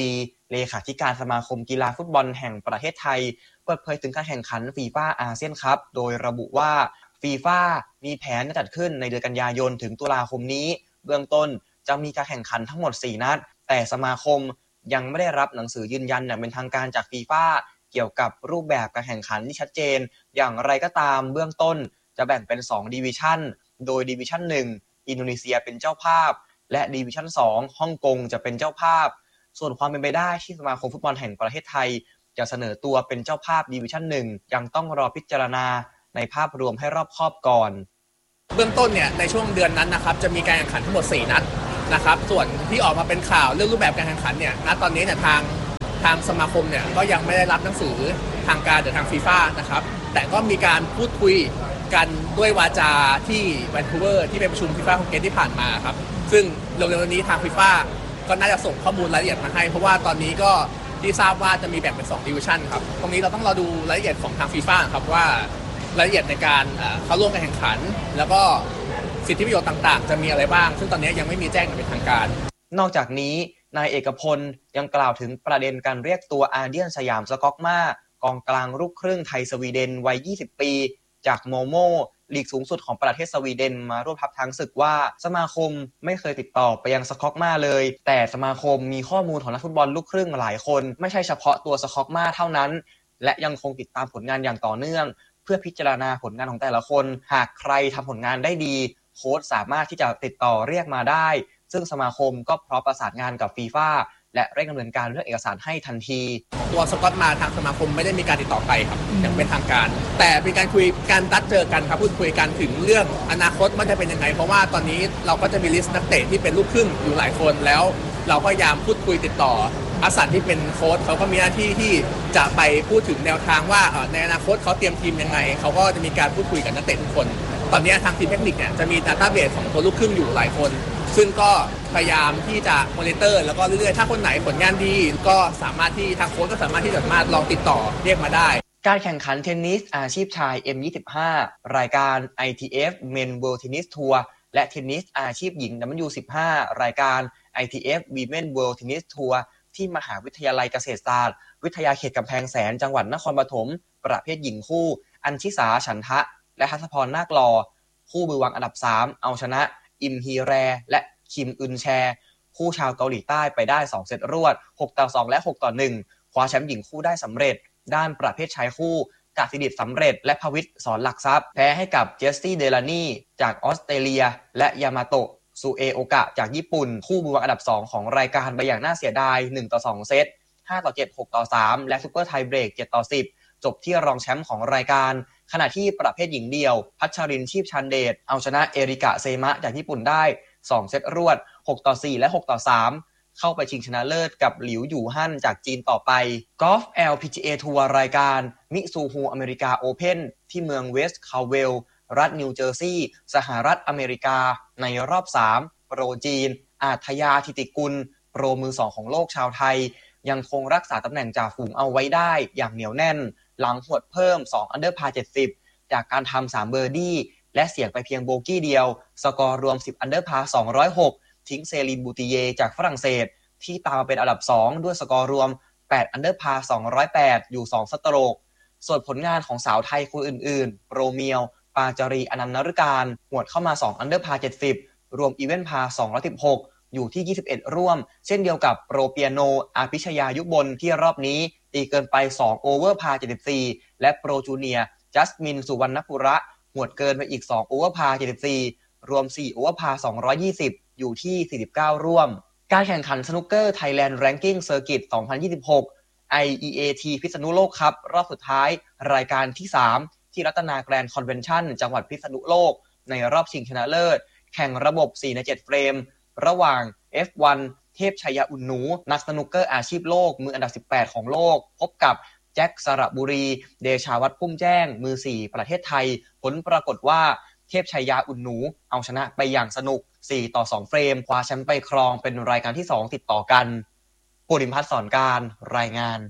เลขาธิการสมาคมกีฬาฟุตบอลแห่งประเทศไทยเปิดเผยถึงการแข่งขันฟีฟ่าอาเซียนคัพโดยระบุว่าฟีฟ่ามีแผนจะจัดขึ้นในเดือนกันยายนถึงตุลาคมนี้เบื้องต้นจะมีการแข่งขันทั้งหมดสี่นัดแต่สมาคมยังไม่ได้รับหนังสือยืนยันอย่างเป็นทางการจากฟีฟ่าเกี่ยวกับรูปแบบการแข่งขันที่ชัดเจนอย่างไรก็ตามเบื้องต้นจะแบ่งเป็นสองดิวิชั่นโดยดิวิชั่นหนึ่งอินโดนีเซียเป็นเจ้าภาพและดิวิชั่นสองฮ่องกงจะเป็นเจ้าภาพส่วนความเป็นไปได้ที่สมาคมฟุตบอลแห่งประเทศไทยจะเสนอตัวเป็นเจ้าภาพดิวิชั่นหนึ่งยังต้องรอพิจารณาในภาพรวมให้รอบคอบก่อนเบื้องต้นเนี่ยในช่วงเดือนนั้นนะครับจะมีการแข่งขันทั้งหมดสี่นัดนะครับส่วนที่ออกมาเป็นข่าวเรื่องรูปแบบการแข่งขันเนี่ยณตอนนี้เนี่ยทางทางสมาคมเนี่ยก็ยังไม่ได้รับหนังสือทางการจากทางฟีฟ่านะครับแต่ก็มีการพูดคุยกันด้วยวาจาที่แวนคูเวอร์ที่เป็นประชุมฟีฟ่าคอนเกรสที่ผ่านมาครับซึ่งเร็วๆนี้ทางฟีฟ่าก็น่าจะส่งข้อมูลรายละเอียดมาให้เพราะว่าตอนนี้ก็ที่ทราบว่าจะมีแบ่งเป็นสองดิวิชั่นครับตรงนี้เราต้องรอดูรายละเอียดของทางฟีฟ่าครับว่ารายละเอียดในการเข้าร่วมการแข่งขันแล้วก็สิทธิประโยชน์ต่างๆจะมีอะไรบ้างซึ่งตอนนี้ยังไม่มีแจ้งอย่างเป็นทางการนอกจากนี้นายเอกพลยังกล่าวถึงประเด็นการเรียกตัวอาเดียนสยามสก๊อกมากองกลางลูกครึ่งไทยสวีเดนวัยยี่สิบปีจากโมโมลีกสูงสุดของประเทศสวีเดนมาร่วมทัพช้างศึกว่าสมาคมไม่เคยติดต่อไปยังสก๊อกมาเลยแต่สมาคมมีข้อมูลของนักฟุตบอลลูกครึ่งหลายคนไม่ใช่เฉพาะตัวสก๊อกมาเท่านั้นและยังคงติดตามผลงานอย่างต่อเนื่องเพื่อพิจารณาผลงานของแต่ละคนหากใครทำผลงานได้ดีโค้ชสามารถที่จะติดต่อเรียกมาได้ซึ่งสมาคมก็พร้อมประสานงานกับฟีฟ่าและเร่งดำเนินการเรื่องเอกสารให้ทันทีตัวสก๊อตมาทางสมาคมไม่ได้มีการติดต่อไปครับอย่างเป็นทางการแต่เป็นการคุยการนัดเจอกันครับพูดคุยกันถึงเรื่องอนาคตมันจะเป็นยังไงเพราะว่าตอนนี้เราก็จะมีลิสต์นักเตะที่เป็นลูกครึ่งอยู่หลายคนแล้วเราก็พยายามพูดคุยติดต่ออาสันที่เป็นโค้ชเขาก็มีหน้าที่ที่จะไปพูดถึงแนวทางว่าในอนาคตเขาเตรียมทีมยังไงเขาก็จะมีการพูดคุยกับนักเตะทุกคนตอนนี้ทางทีมเทคนิคเนี่ยจะมีดัตต้าเบสของตัวลูกครึ่งอยู่หลายคนซึ่งก็พยายามที่จะมอนิเตอร์แล้วก็เรื่อยๆถ้าคนไหนผลงานดีก็สามารถที่ทางโค้ชก็สามารถที่จะมาลองติดต่อเรียกมาได้การแข่งขันเทนนิสอาชีพชาย เอ็ม ยี่สิบห้า รายการ ไอ ที เอฟ Men World Tennis Tour และเทนนิสอาชีพหญิง ดับเบิลยู สิบห้า รายการ ไอ ที เอฟ Women World Tennis Tour ที่มหาวิทยาลัยเกษตรศาสตร์วิทยาเขตกำแพงแสนจังหวัดนครปฐมประเภทหญิงคู่อัญชิสาฉันทะและทัศพรนาคลอคู่มือวางอันดับสามเอาชนะอิมฮีแรและคิมอึนแชคู่ชาวเกาหลีใต้ไปได้สองเซตรวดหกต่อสองและหกต่อหนึ่งคว้าแชมป์หญิงคู่ได้สำเร็จด้านประเภทชายคู่กสิดิษฐ์สำเร็จและภวิทย์สอนหลักทรัพย์แพ้ให้กับเจสซี่เดลานีจากออสเตรเลียและยามาโตะซูเอโอกะจากญี่ปุ่นคู่มือวางอันดับสองของรายการไปอย่างน่าเสียดายหนึ่งต่อสองเซตห้าต่อเจ็ด หกต่อสามและซุปเปอร์ไทเบรกเจ็ดต่อสิบจบที่รองแชมป์ของรายการขณะที่ประเภทหญิงเดี่ยวพัชรินทร์ชีพชันเดชเอาชนะเอริกะเซมะจากญี่ปุ่นได้สองเซตรวดหกต่อสี่และหกต่อสามเข้าไปชิงชนะเลิศกับหลิวหยู่ฮั่นจากจีนต่อไปกอล์ฟ แอล พี จี เอ ทัวร์รายการมิซูฮูอเมริกาโอเพ่นที่เมืองเวสต์คาเวลรัฐนิวเจอร์ซีย์สหรัฐอเมริกาในรอบสามโปรจีนอาทยาธิติกุลโปรมือสองของโลกชาวไทยยังคงรักษาตำแหน่งจ่าฝูงเอาไว้ได้อย่างเหนียวแน่นหลังหวดเพิ่มสองอันเดอร์พาร์เจ็ดสิบจากการทำสามเบอร์ดี้และเสี่ยงไปเพียงโบกี้เดียวสกอร์รวมสิบอันเดอร์พาร์สองร้อยหกทิ้งเซลินบูติเยจากฝรั่งเศสที่ตามมาเป็นอันดับสองด้วยสกอร์รวมแปดอันเดอร์พาร์สองร้อยแปดอยู่สองสโตรกส่วนผลงานของสาวไทยคนอื่นๆโปรเมียวปาจารีอนันต์นฤการหวดเข้ามาสองอันเดอร์พาร์เจ็ดสิบรวมอีเวนต์พาร์สองร้อยสิบหกอยู่ที่ยี่สิบเอ็ดร่วมเช่นเดียวกับโปรเปียโนอาภิชยายุบลที่รอบนี้ตีเกินไปสองโอเวอร์พาร์เจ็ดสิบสี่และโปรจูเนียร์จัสมินสุวรรณปุระหวดเกินไปอีกสองโอเวอร์พาร์เจ็ดสิบสี่รวมสี่โอเวอร์พาร์สองร้อยยี่สิบอยู่ที่สี่สิบเก้าร่วมการแข่งขันสนุกเกอร์ Thailand Ranking Circuit สองพันยี่สิบหก ไอ อี เอ ที พิษณุโลกครับรอบสุดท้ายรายการที่สามที่รัตนาแกรนด์คอนเวนชั่นจังหวัดพิษณุโลกในรอบชิงชนะเลิศแข่งระบบสี่ในเจ็ดเฟรมระหว่าง เอฟ วัน เทพชัยอุ่นหนูนักสนุกเกอร์อาชีพโลกมืออันดับสิบแปดของโลกพบกับแจ็คสระบุรีเดชาวัฒน์พุ่มแจ้งมือสี่ประเทศไทยผลปรากฏว่าเทพชัยอุ่นหนูเอาชนะไปอย่างสนุกสี่ต่อสองเฟรมคว้าแชมป์ไปครองเป็นรายการที่สองติดต่อกันปุริมพัฒน์สอนการรายงาน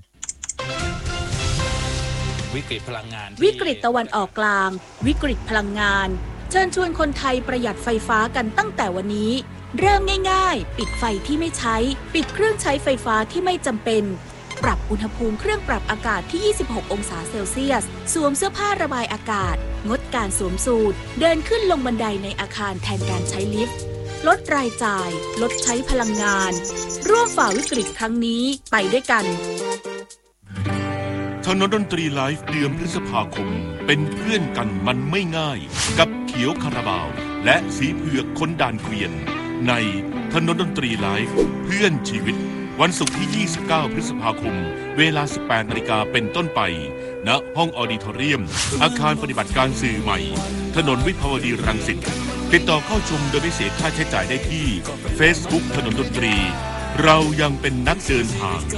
วิกฤตพลังงานวิกฤตตะวันออกกลางวิกฤตพลังงานเชิญชวนคนไทยประหยัดไฟฟ้ากันตั้งแต่วันนี้เริ่มง่ายๆปิดไฟที่ไม่ใช้ปิดเครื่องใช้ไฟฟ้าที่ไม่จำเป็นปรับอุณหภูมิเครื่องปรับอากาศที่ยี่สิบหกองศาเซลเซียสสวมเสื้อผ้าระบายอากาศงดการสวมสูทเดินขึ้นลงบันไดในอาคารแทนการใช้ลิฟต์ลดรายจ่ายลดใช้พลังงานร่วมฝ่าวิกฤตครั้งนี้ไปด้วยกันถนนดนตรีไลฟ์เดือนพฤษภาคมเป็นเพื่อนกันมันไม่ง่ายกับเขียวคาราบาวและสีเผือกคนด่านเกวียนในถนนดนตรีไลฟ์เพื่อนชีวิตวันศุกร์ที่ยี่สิบเก้าพฤษภาคมเวลา สิบแปดนาฬิกา เป็นต้นไปณห้องออดิทอเรียมอาคารปฏิบัติการสื่อใหม่ถนนวิภาวดีรังสิตติดต่อเข้าชมโดยไม่เสียค่าใช้จ่ายได้ที่ Facebook ถนนดนตรีเรายังเป็นนักเดินทาง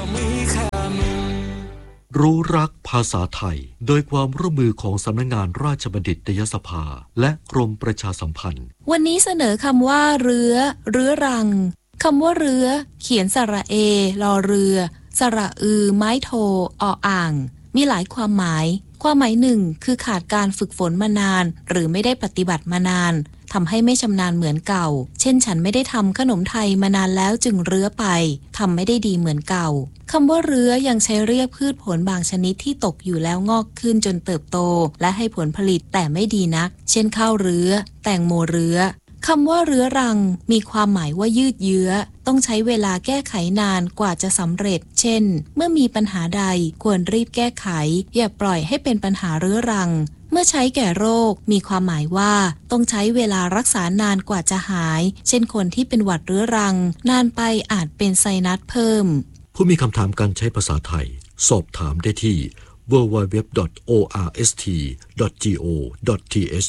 รู้รักภาษาไทยโดยความร่วมมือของสำนักงานราชบัณฑิตยสภาและกรมประชาสัมพันธ์วันนี้เสนอคำว่าเรือเรื้อรังคำว่าเรือเขียนสระเอรอเรือสระอือไม้โทออ่างมีหลายความหมายความหมายหนึ่งคือขาดการฝึกฝนมานานหรือไม่ได้ปฏิบัติมานานทำให้ไม่ชำนาญเหมือนเก่าเช่นฉันไม่ได้ทำขนมไทยมานานแล้วจึงเรื้อไปทำไม่ได้ดีเหมือนเก่าคำว่าเรื้อยังใช้เรียกพืชผลบางชนิดที่ตกอยู่แล้วงอกขึ้นจนเติบโตและให้ผลผลิตแต่ไม่ดีนักเช่นข้าวเรื้อแตงโมเรื้อคำว่าเรื้อรังมีความหมายว่ายืดเยื้อต้องใช้เวลาแก้ไขนานกว่าจะสำเร็จเช่นเมื่อมีปัญหาใดควรรีบแก้ไขอย่าปล่อยให้เป็นปัญหาเรื้อรังเมื่อใช้แก่โรคมีความหมายว่าต้องใช้เวลารักษานานกว่าจะหายเช่นคนที่เป็นหวัดเรื้อรังนานไปอาจเป็นไซนัสเพิ่มผู้มีคำถามการใช้ภาษาไทยสอบถามได้ที่ ดับเบิลยู ดับเบิลยู ดับเบิลยู ดอท โอ อาร์ เอส ที ดอท จี โอ ดอท ที เอช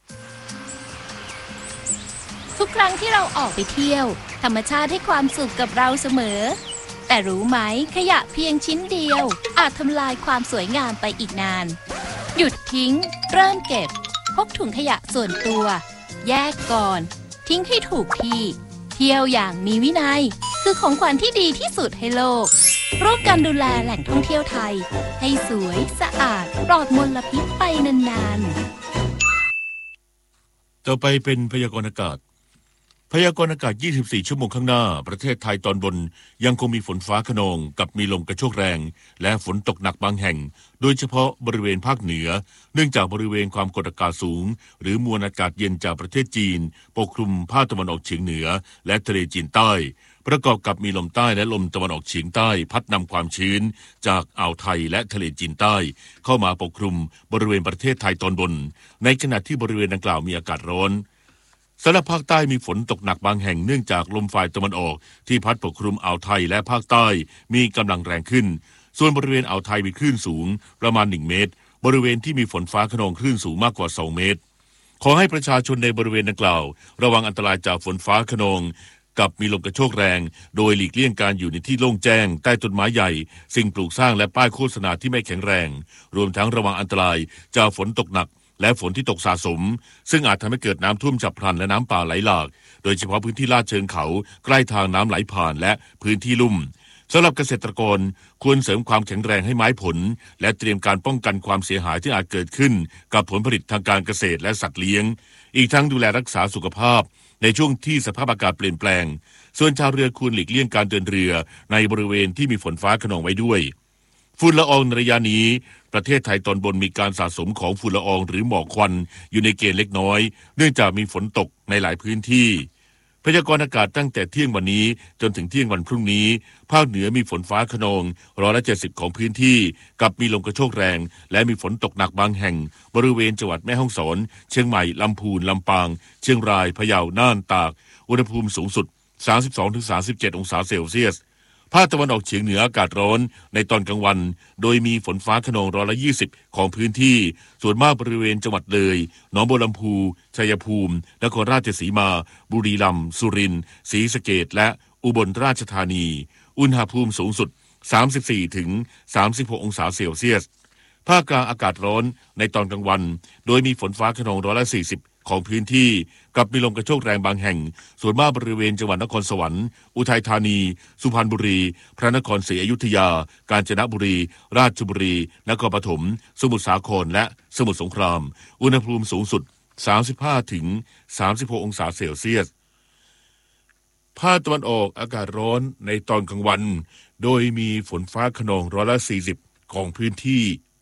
ทุกครั้งที่เราออกไปเที่ยวธรรมชาติให้ความสุขกับเราเสมอแต่รู้ไหมขยะเพียงชิ้นเดียวอาจทำลายความสวยงามไปอีกนานหยุดทิ้งเริ่มเก็บพกถุงขยะส่วนตัวแยกก่อนทิ้งให้ถูกที่เที่ยวอย่างมีวินัยคือของขวัญที่ดีที่สุดให้โลกร่วมกันดูแลแหล่งท่องเที่ยวไทยให้สวยสะอาดปลอดมลพิษไปนานๆต่อไปเป็นพยากรณ์อากาศพยากรณ์อากาศยี่สิบสี่ชั่วโมงข้างหน้าประเทศไทยตอนบนยังคงมีฝนฟ้าคะนองกับมีลมกระโชกแรงและฝนตกหนักบางแห่งโดยเฉพาะบริเวณภาคเหนือเนื่องจากบริเวณความกดอากาศสูงหรือมวลอากาศเย็นจากประเทศจีนปกคลุมภาคตะวันออกเฉียงเหนือและทะเลจีนใต้ประกอบกับมีลมใต้และลมตะวันออกเฉียงใต้พัดนำความชื้นจากอ่าวไทยและทะเลจีนใต้เข้ามาปกคลุมบริเวณประเทศไทยตอนบนในขณะที่บริเวณดังกล่าวมีอากาศร้อนสำหรับภาคใต้มีฝนตกหนักบางแห่งเนื่องจากลมฝ่ายตะวันออกที่พัดปกคลุมอ่าวไทยและภาคใต้มีกำลังแรงขึ้นส่วนบริเวณอ่าวไทยมีคลื่นสูงประมาณหนึ่งเมตรบริเวณที่มีฝนฟ้าคะนองคลื่นสูงมากกว่าสองเมตรขอให้ประชาชนในบริเวณดังกล่าวระวังอันตรายจากฝนฟ้าคะนองกับมีลมกระโชกแรงโดยหลีกเลี่ยงการอยู่ในที่โล่งแจ้งใต้ต้นไม้ใหญ่สิ่งปลูกสร้างและป้ายโฆษณาที่ไม่แข็งแรงรวมทั้งระวังอันตรายจากฝนตกหนักและฝนที่ตกสะสมซึ่งอาจทำให้เกิดน้ำท่วมฉับพลันและน้ำป่าไหลหลากโดยเฉพาะพื้นที่ลาดเชิงเขาใกล้ทางน้ำไหลผ่านและพื้นที่ลุ่มสำหรับเกษตรกรควรเสริมความแข็งแรงให้ไม้ผลและเตรียมการป้องกันความเสียหายที่อาจเกิดขึ้นกับผลผลิตทางการเกษตรและสัตว์เลี้ยงอีกทั้งดูแลรักษาสุขภาพในช่วงที่สภาพอากาศเปลี่ยนแปลงส่วนชาวเรือควรหลีกเลี่ยงการเดินเรือในบริเวณที่มีฝนฟ้าคะนองไว้ด้วยฝุ่นละอองในระยะนี้ประเทศไทยตอนบนมีการสะสมของฝุ่นละอองหรือหมอกควันอยู่ในเกณฑ์เล็กน้อยเนื่องจากมีฝนตกในหลายพื้นที่พยากรณ์อากาศตั้งแต่เที่ยงวันนี้จนถึงเที่ยงวันพรุ่งนี้ภาคเหนือมีฝนฟ้าคะนองร้อยละเจ็ดสิบของพื้นที่กับมีลมกระโชกแรงและมีฝนตกหนักบางแห่งบริเวณจังหวัดแม่ฮ่องสอนเชียงใหม่ลำพูนลำปางเชียงรายพะเยาน่านตากอุณหภูมิสูงสุด สามสิบสองถึงสามสิบเจ็ด องศาเซลเซียสภาคตะวันออกเฉียงเหนืออากาศร้อนในตอนกลางวันโดยมีฝนฟ้าคะนองร้อยละยี่สิบของพื้นที่ส่วนมากบริเวณจังหวัดเลยหนองบัวลำพูชัยภูมินครราชสีมาบุรีรัมย์สุรินทร์ศรีสะเกษและอุบลราชธานีอุณหภูมิสูงสุด สามสิบสี่ถึงสามสิบหก องศาเซลเซียสภาคกลางอากาศร้อนในตอนกลางวันโดยมีฝนฟ้าคะนองร้อยละสี่สิบของพื้นที่กับมีลมกระโชกแรงบางแห่งส่วนมากบริเวณจังหวัดนครสวรรค์อุทัยธานีสุพรรณบุรีพระนครศรีอยุธยากาญจนบุรีราชบุรีนครปฐมสมุทรสาครและสมุทรสงครามอุณหภูมิสูงสุด สามสิบห้าถึงสามสิบหก องศาเซลเซียสภาคตะวันออกอากาศร้อนในตอนกลางวันโดยมีฝนฟ้าคะนองร้อยละสี่สิบของพื้นที่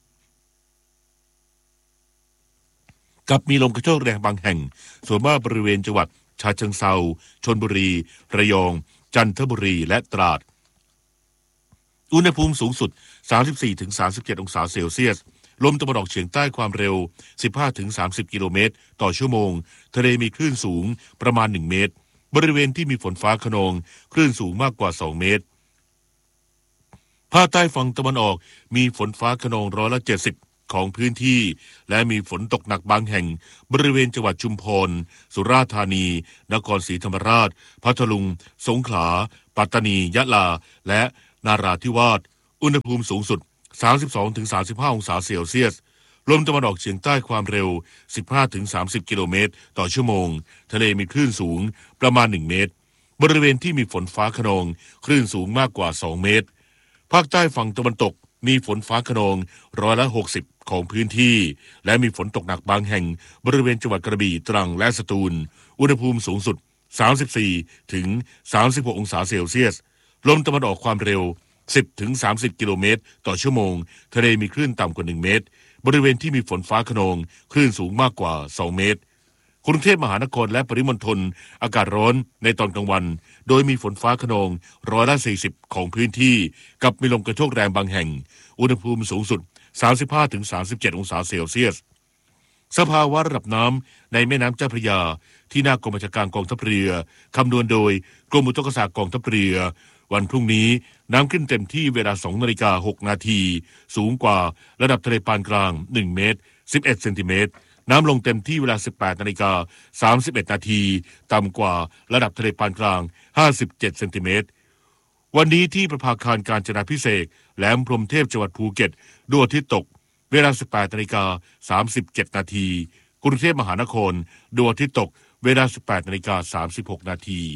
กับมีลมกระโชกแรงบางแห่งส่วนมากบริเวณจังหวัดฉะเชิงเทราชลบุรีระยองจันทบุรีและตราดอุณหภูมิสูงสุด สามสิบสี่ถึงสามสิบเจ็ด องศาเซลเซียสลมตะวันออกเฉียงใต้ความเร็ว สิบห้าถึงสามสิบ กิโลเมตรต่อชั่วโมงทะเลมีคลื่นสูงประมาณหนึ่งเมตรบริเวณที่มีฝนฟ้าคะนองคลื่นสูงมากกว่าสองเมตรภาคใต้ฝั่งตะวันออกมีฝนฟ้าคะนองร้อยละเจ็ดสิบของพื้นที่และมีฝนตกหนักบางแห่งบริเวณจังหวัดชุมพรสุราษฎร์ธานีนครศรีธรรมราชพัทลุงสงขลาปัตตานียะลาและนาราธิวาสอุณหภูมิสูงสุด สามสิบสองถึงสามสิบห้า องศาเซลเซียสลมตะวันออกเฉียงใต้ความเร็ว สิบห้าถึงสามสิบ กิโลเมตรต่อชั่วโมงทะเลมีคลื่นสูงประมาณหนึ่งเมตรบริเวณที่มีฝนฟ้าคะนองคลื่นสูงมากกว่าสองเมตรภาคใต้ฝั่งตะวันตกมีฝนฟ้าคะนองร้อยละหกสิบของพื้นที่และมีฝนตกหนักบางแห่งบริเวณจังหวัดกระบี่ตรังและสตูลอุณหภูมิสูงสุด สามสิบสี่ถึงสามสิบหก องศาเซลเซียสลมตะวันออกความเร็ว สิบถึงสามสิบ กิโลเมตรต่อชั่วโมงทะเลมีคลื่นต่ำกว่าหนึ่งเมตรบริเวณที่มีฝนฟ้าคะนองคลื่นสูงมากกว่าสองเมตรกรุงเทพมหานครและปริมณฑลอากาศร้อนในตอนกลางวันโดยมีฝนฟ้าคะนองร้อยละสี่สิบของพื้นที่กับมีลมกระโชกแรงบางแห่งอุณหภูมิสูงสุด สามสิบห้าถึงสามสิบเจ็ด องศาเซลเซียสสภาวะระดับน้ำในแม่น้ำเจ้าพระยาที่หน้ากรมบัญชาการกองทัพเรือคำนวณโดยกรมอุทกศาสตร์กองทัพเรือวันพรุ่งนี้น้ำขึ้นเต็มที่เวลา สองนาฬิกาหกนาทีสูงกว่าระดับทะเลปานกลางหนึ่งเมตรสิบเอ็ดเซนติเมตรน้ำลงเต็มที่เวลา สิบแปดนาฬิกาสามสิบเอ็ดนาทีต่ำกว่าระดับทะเลปานกลางห้าสิบเจ็ดเซนติเมตรวันนี้ที่ประภาคารกาญจนาภิเษกแหลมพรหมเทพจังหวัดภูเก็ตดวงอาทิตย์ตกเวลา สิบแปดนาฬิกาสามสิบเจ็ดนาทีกรุงเทพมหานครดวงอาทิตย์ตกเวลา สิบแปดนาฬิกาสามสิบหกนาที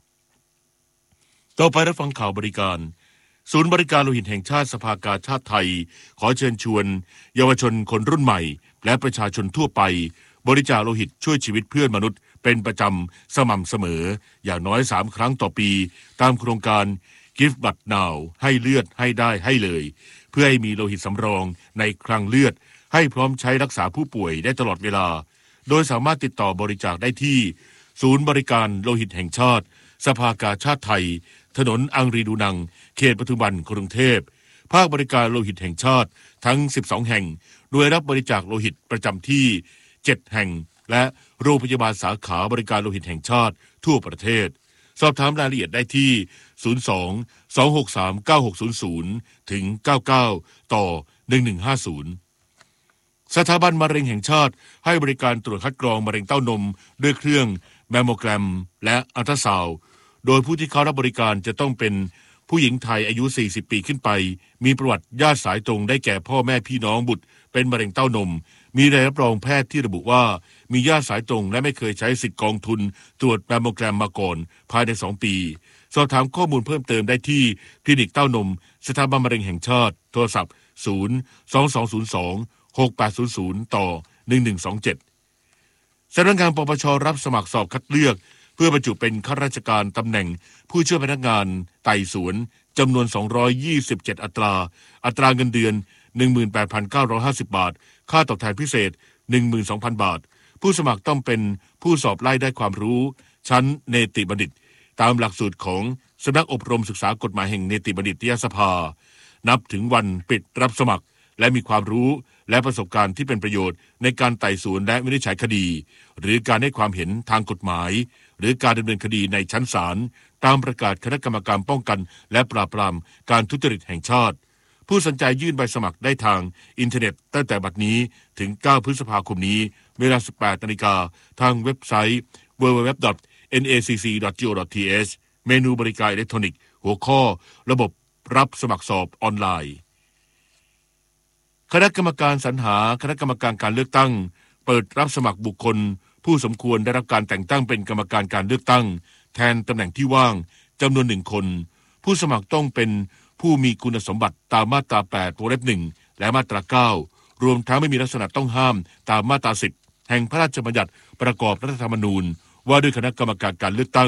ต่อไปรับฟังข่าวบริการศูนย์บริการโลหิตแห่งชาติสภากาชาติไทยขอเชิญชวนเยาวชนคนรุ่นใหม่และประชาชนทั่วไปบริจาคโลหิตช่วยชีวิตเพื่อนมนุษย์เป็นประจำสม่ำเสมออย่างน้อยสามครั้งต่อปีตามโครงการ Give Blood Now ให้เลือดให้ได้ให้เลยเพื่อให้มีโลหิตสำรองในคลังเลือดให้พร้อมใช้รักษาผู้ป่วยได้ตลอดเวลาโดยสามารถติดต่อบริจาคได้ที่ศูนย์บริการโลหิตแห่งชาติสภากาชาติไทยถนนอังรีดูนังเขตปทุมวันกรุงเทพภาคบริการโลหิตแห่งชาติทั้งสิบสองแห่งหน่วยรับบริจาคโลหิตประจำที่เจ็ดแห่งและโรงพยาบาลสาขาบริการโลหิตแห่งชาติทั่วประเทศสอบถามรายละเอียดได้ที่ศูนย์ สอง สอง หก สาม เก้า หก ศูนย์ ศูนย์ถึงเก้าเก้าต่อหนึ่งหนึ่งห้าศูนย์สถาบันมะเร็งแห่งชาติให้บริการตรวจคัดกรองมะเร็งเต้านมด้วยเครื่องแมมโมแกรมและอัลตราซาวด์โดยผู้ที่เข้ารับบริการจะต้องเป็นผู้หญิงไทยอายุสี่สิบปีขึ้นไปมีประวัติญาติสายตรงได้แก่พ่อแม่พี่น้องบุตรเป็นมะเร็งเต้านมมีใบรับรองแพทย์ที่ระบุว่ามีญาติสายตรงและไม่เคยใช้สิทธิ์กองทุนตรวจแมมโมแกรมมาก่อนภายในสองปีสอบถามข้อมูลเพิ่มเติมได้ที่คลินิกเต้านมสถาบันมะเร็งแห่งชาติโทรศัพท์ศูนย์ สอง สอง ศูนย์ สอง หก แปด ศูนย์ ศูนย์ต่อหนึ่งหนึ่งสองเจ็ดสำนักงานปปชรับสมัครสอบคัดเลือกเพื่อบรรจุเป็นข้าราชการตำแหน่งผู้ช่วยพนักงานไต่สวนจำนวนสองร้อยยี่สิบเจ็ดอัตราอัตราเงินเดือน หนึ่งหมื่นแปดพันเก้าร้อยห้าสิบ บาทค่าตอบแทนพิเศษ หนึ่งหมื่นสองพัน บาทผู้สมัครต้องเป็นผู้สอบไล่ได้ความรู้ชั้นเนติบัณฑิตตามหลักสูตรของสำนักอบรมศึกษากฎหมายแห่งเนติบัณฑิตยสภานับถึงวันปิดรับสมัครและมีความรู้และประสบการณ์ที่เป็นประโยชน์ในการไต่สวนและวินิจฉัยคดีหรือการให้ความเห็นทางกฎหมายหรือการดำเนินคดีในชั้นศาลตามประกาศคณะกรรมการป้องกันและปราบปรามการทุจริตแห่งชาติผู้สนใจยื่นใบสมัครได้ทางอินเทอร์เน็ตตั้งแต่บัดนี้ถึงเก้าพฤษภาคมนี้เวลา สิบแปดนาฬิกาทางเว็บไซต์ ดับเบิลยู ดับเบิลยู ดับเบิลยู ดอท เอ็น เอ ซี ซี ดอท จี โอ ดอท ที เอช เมนูบริการอิเล็กทรอนิกส์หัวข้อระบบรับสมัครสอบออนไลน์คณะกรรมการสรรหาคณะกรรมการการเลือกตั้งเปิดรับสมัครบุคคลผู้สมควรได้รับการแต่งตั้งเป็นกรรมการการเลือกตั้งแทนตำแหน่งที่ว่างจำนวนหนึ่งคนผู้สมัครต้องเป็นผู้มีคุณสมบัติตามมาตราแปดวงเล็บหนึ่งและมาตราเก้ารวมทั้งไม่มีลักษณะต้องห้ามตามมาตราสิบแห่งพระราชบัญญัติประกอบรัฐธรรมนูญว่าด้วยคณะกรรมการการเลือกตั้ง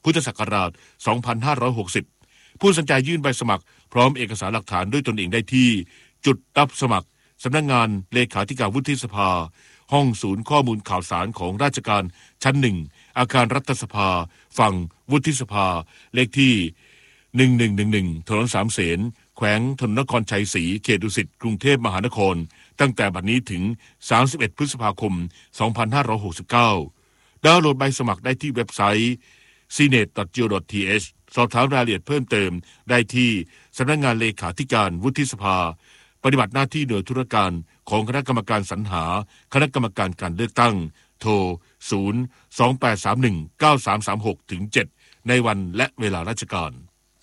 พุทธศักราช สองพันห้าร้อยหกสิบ ผู้สนใจยื่นใบสมัครพร้อมเอกสารหลักฐานด้วยตนเองได้ที่จุดรับสมัครสำนักงานเลขาธิการวุฒิสภาห้องศูนย์ข้อมูลข่าวสารของราชการชั้นหนึ่งอาคารรัฐสภาฝั่งวุฒิสภาเลขที่หนึ่งหนึ่งหนึ่งหนึ่งถนนสามเสนแขวงถนนนครชัยศรีเขตดุสิตกรุงเทพมหานครตั้งแต่บัดนี้ถึงสามสิบเอ็ดพฤษภาคมสองพันห้าร้อยหกสิบเก้าดาวน์โหลดใบสมัครได้ที่เว็บไซต์ ซี เน็ต ดอท จี โอ ดอท ที เอช สอบถามรายละเอียดเพิ่มเติมได้ที่สำนักงานเลขาธิการวุฒิสภาปฏิบัติหน้าที่หน่วยธุรการของคณะกรรมการสรรหาคณะกรรมการการเลือกตั้งโทร ศูนย์ สอง แปด สาม หนึ่ง เก้า สาม สาม หก ถึง เจ็ด ในวันและเวลาราชการ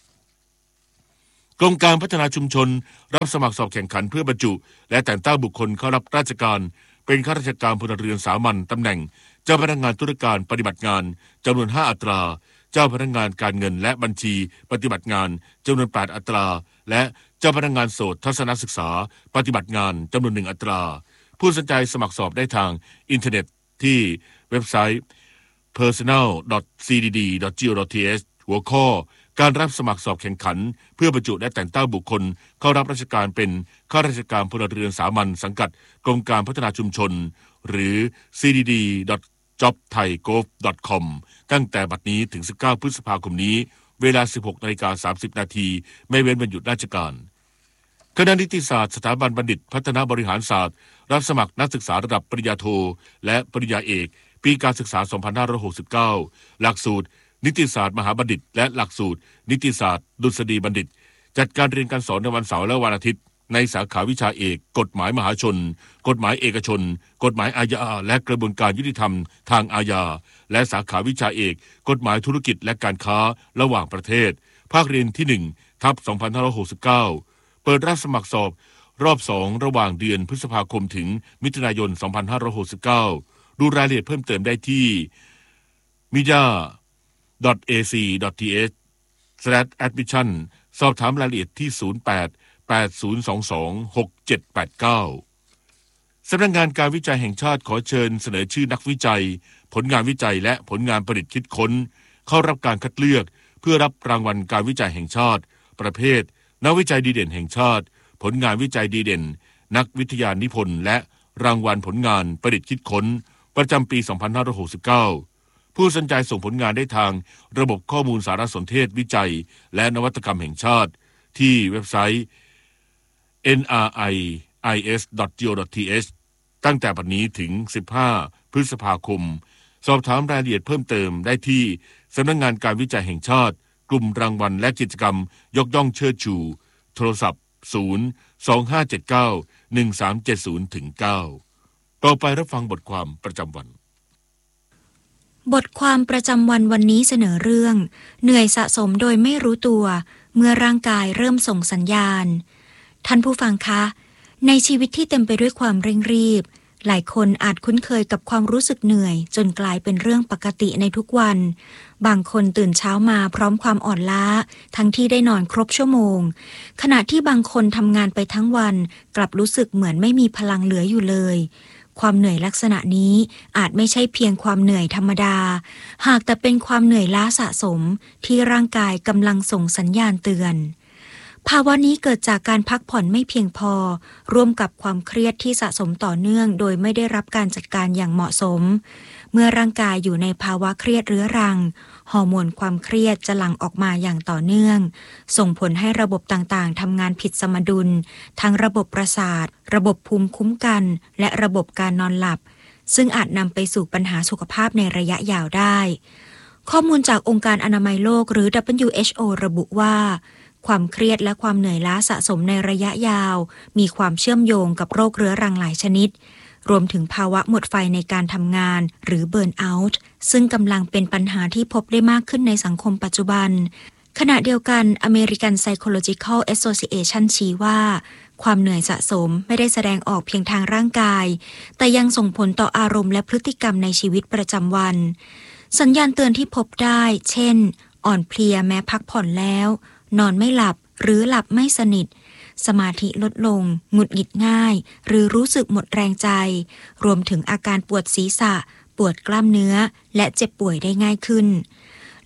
กรมการพัฒนาชุมชนรับสมัครสอบแข่งขันเพื่อบรรจุและแต่งตั้งบุคคลเข้ารับราชการเป็นข้าราชการพลเรือนสามัญตำแหน่งเจ้าพนักงานธุรการปฏิบัติงานจำนวนห้าอัตราเจ้าพนักงานการเงินและบัญชีปฏิบัติงานจำนวนแปดอัตราและเจ้าพนักงานโสตทัศนศึกษาปฏิบัติงานจำนวนหนึ่งอัตราผู้สนใจสมัครสอบได้ทางอินเทอร์เน็ตที่เว็บไซต์ เพอร์ซันแนล ดอท ซี ดี ดี ดอท จี โอ ดอท ที เอช หัวข้อการรับสมัครสอบแข่งขันเพื่อบรรจุและแต่งตั้งบุคคลเข้ารับราชการเป็นข้าราชการพลเรือนสามัญสังกัดกรมการพัฒนาชุมชนหรือ ซี ดี ดี ดอท จ็อบ ไทย โกฟ ดอท คอม ตั้งแต่บัดนี้ถึงสิบเก้าพฤษภาคมนี้เวลา สิบหกนาฬิกาสามสิบนาทีไม่เว้นวันหยุดราชการคณะนิติศาสตร์สถาบันบัณฑิตพัฒนาบริหารศาสตร์รับสมัครนักศึกษาระดับปริญญาโทและปริญญาเอกปีการศึกษา สองพันห้าร้อยหกสิบเก้า หลักสูตรนิติศาสตร์มหาบัณฑิตและหลักสูตรนิติศาสตร์ดุษฎีบัณฑิตจัดการเรียนการสอนในวันเสาร์และวันอาทิตย์ในสาขาวิชาเอกกฎหมายมหาชนกฎหมายเอกชนกฎหมายอาญาและกระบวนการยุติธรรมทางอาญาและสาขาวิชาเอกกฎหมายธุรกิจและการค้าระหว่างประเทศภาคเรียนที่หนึ่งทับสองพันห้าร้อยหกสิบเก้าเปิดรับสมัครสอบรอบสองระหว่างเดือนพฤษภาคมถึงมิถุนายนสองพันห้าร้อยหกสิบเก้าดูรายละเอียดเพิ่มเติมได้ที่ มีเดีย ดอท เอ ซี ดอท ที เอช สแลช แอดมิชชั่น สอบถามรายละเอียดที่ ศูนย์ แปด แปด ศูนย์ สอง สอง หก เจ็ด แปด เก้า สำนักงานการวิจัยแห่งชาติขอเชิญเสนอชื่อนักวิจัยผลงานวิจัยและผลงานประดิษฐ์คิดค้นเข้ารับการคัดเลือกเพื่อรับรางวัลการวิจัยแห่งชาติประเภทนักวิจัยดีเด่นแห่งชาติผลงานวิจัยดีเด่นนักวิทยานิพนธ์และรางวัลผลงานประดิษฐ์คิดค้นประจำปี สองพันห้าร้อยหกสิบเก้า ผู้สนใจส่งผลงานได้ทางระบบข้อมูลสารสนเทศวิจัยและนวัตกรรมแห่งชาติที่เว็บไซต์ เอ็น อาร์ ไอ ไอ เอส ดอท จี โอ ดอท ที เอช ตั้งแต่บัดนี้ถึงสิบห้าพฤษภาคมสอบถามรายละเอียดเพิ่มเติมได้ที่สำนักงานการวิจัยแห่งชาติกลุ่มรางวัลและกิจกรรมยกย่องเชิดชูโทรศัพท์ศูนย์ สอง ห้า เจ็ด เก้า หนึ่ง สาม เจ็ด ศูนย์ ถึง เก้า ต่อไปรับฟังบทความประจำวันบทความประจำวันวันนี้เสนอเรื่องเหนื่อยสะสมโดยไม่รู้ตัวเมื่อร่างกายเริ่มส่งสัญญาณท่านผู้ฟังคะในชีวิตที่เต็มไปด้วยความเร่งรีบหลายคนอาจคุ้นเคยกับความรู้สึกเหนื่อยจนกลายเป็นเรื่องปกติในทุกวันบางคนตื่นเช้ามาพร้อมความอ่อนล้าทั้งที่ได้นอนครบชั่วโมงขณะที่บางคนทำงานไปทั้งวันกลับรู้สึกเหมือนไม่มีพลังเหลืออยู่เลยความเหนื่อยลักษณะนี้อาจไม่ใช่เพียงความเหนื่อยธรรมดาหากแต่เป็นความเหนื่อยล้าสะสมที่ร่างกายกำลังส่งสัญญาณเตือนภาวะนี้เกิดจากการพักผ่อนไม่เพียงพอร่วมกับความเครียดที่สะสมต่อเนื่องโดยไม่ได้รับการจัดการอย่างเหมาะสมเมื่อร่างกายอยู่ในภาวะเครียดเรื้อรังฮอร์โมนความเครียดจะหลั่งออกมาอย่างต่อเนื่องส่งผลให้ระบบต่างๆทำงานผิดสมดุลทั้งระบบประสาทระบบภูมิคุ้มกันและระบบการนอนหลับซึ่งอาจนำไปสู่ปัญหาสุขภาพในระยะยาวได้ข้อมูลจากองค์การอนามัยโลกหรือ ดับเบิลยู เอช โอ ระบุว่าความเครียดและความเหนื่อยล้าสะสมในระยะยาวมีความเชื่อมโยงกับโรคเรื้อรังหลายชนิดรวมถึงภาวะหมดไฟในการทำงานหรือเบิร์นเอาท์ซึ่งกำลังเป็นปัญหาที่พบได้มากขึ้นในสังคมปัจจุบันขณะเดียวกัน American Psychological Association ชี้ว่าความเหนื่อยสะสมไม่ได้แสดงออกเพียงทางร่างกายแต่ยังส่งผลต่ออารมณ์และพฤติกรรมในชีวิตประจำวันสัญญาณเตือนที่พบได้เช่นอ่อนเพลียแม้พักผ่อนแล้วนอนไม่หลับหรือหลับไม่สนิทสมาธิลดลงหงุดหงิดง่ายหรือรู้สึกหมดแรงใจรวมถึงอาการปวดศีรษะปวดกล้ามเนื้อและเจ็บป่วยได้ง่ายขึ้น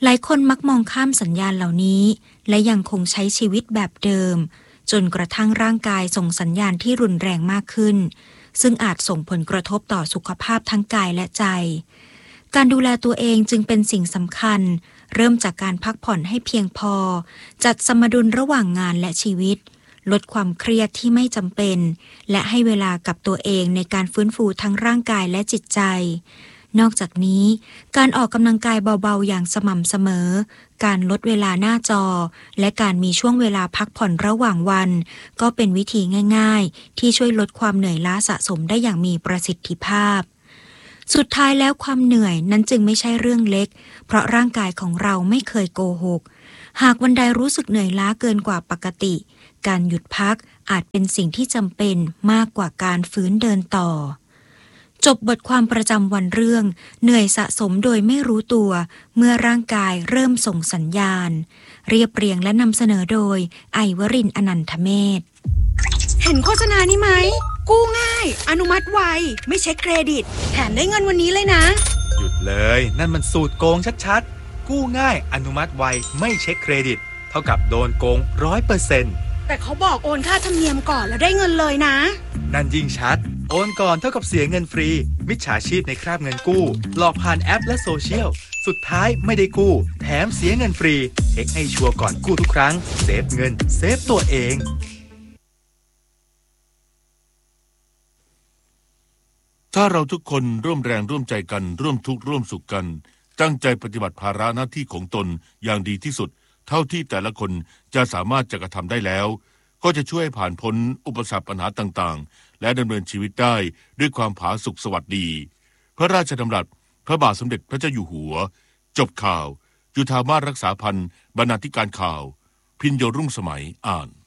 หลายคนมักมองข้ามสัญญาณเหล่านี้และยังคงใช้ชีวิตแบบเดิมจนกระทั่งร่างกายส่งสัญญาณที่รุนแรงมากขึ้นซึ่งอาจส่งผลกระทบต่อสุขภาพทั้งกายและใจการดูแลตัวเองจึงเป็นสิ่งสำคัญเริ่มจากการพักผ่อนให้เพียงพอจัดสมดุลระหว่างงานและชีวิตลดความเครียดที่ไม่จำเป็นและให้เวลากับตัวเองในการฟื้นฟูทั้งร่างกายและจิตใจนอกจากนี้การออกกำลังกายเบาๆอย่างสม่ำเสมอการลดเวลาหน้าจอและการมีช่วงเวลาพักผ่อนระหว่างวันก็เป็นวิธีง่ายๆที่ช่วยลดความเหนื่อยล้าสะสมได้อย่างมีประสิทธิภาพสุดท้ายแล้วความเหนื่อยนั้นจึงไม่ใช่เรื่องเล็กเพราะร่างกายของเราไม่เคยโกหกหากวันใดรู้สึกเหนื่อยล้าเกินกว่าปกติการหยุดพักอาจเป็นสิ่งที่จำเป็นมากกว่าการฟื้นเดินต่อจบบทความประจำวันเรื่องเหนื่อยสะสมโดยไม่รู้ตัวเมื่อร่างกายเริ่มส่งสัญญาณเรียบเรียงและนำเสนอโดยไอวรินทร์อนันทเมธเห็นโฆษณานี้ไหมกู้ง่ายอนุมัติไวไม่เช็คเครดิตแถมได้เงินวันนี้เลยนะหยุดเลยนั่นมันสูตรโกงชัดๆกู้ง่ายอนุมัติไวไม่เช็คเครดิตเท่ากับโดนโกง ร้อยเปอร์เซ็นต์แต่เขาบอกโอนค่าธรรมเนียมก่อนแล้วได้เงินเลยนะนั่นยิ่งชัดโอนก่อนเท่ากับเสียเงินฟรีมิจฉาชีพในคราบเงินกู้หลอกผ่านแอปและโซเชียลสุดท้ายไม่ได้กู้แถมเสียเงินฟรีเช็คให้ชัวร์ก่อนกู้ทุกครั้งเซฟเงินเซฟตัวเองถ้าเราทุกคนร่วมแรงร่วมใจกันร่วมทุกข์ร่วมสุขกันตั้งใจปฏิบัติภาระหน้าที่ของตนอย่างดีที่สุดเท่าที่แต่ละคนจะสามารถจะกระทำได้แล้วก็จะช่วยผ่านพ้นอุปสรรคปัญหาต่างๆและดำเนินชีวิตได้ด้วยความผาสุกสวัสดีพระราชดำรัสพระบาทสมเด็จพระเจ้าอยู่หัวจบข่าวจุฑามาสรักษาพันธ์บรรณาธิการข่าวพิญโยรุ่งสมัยอ่าน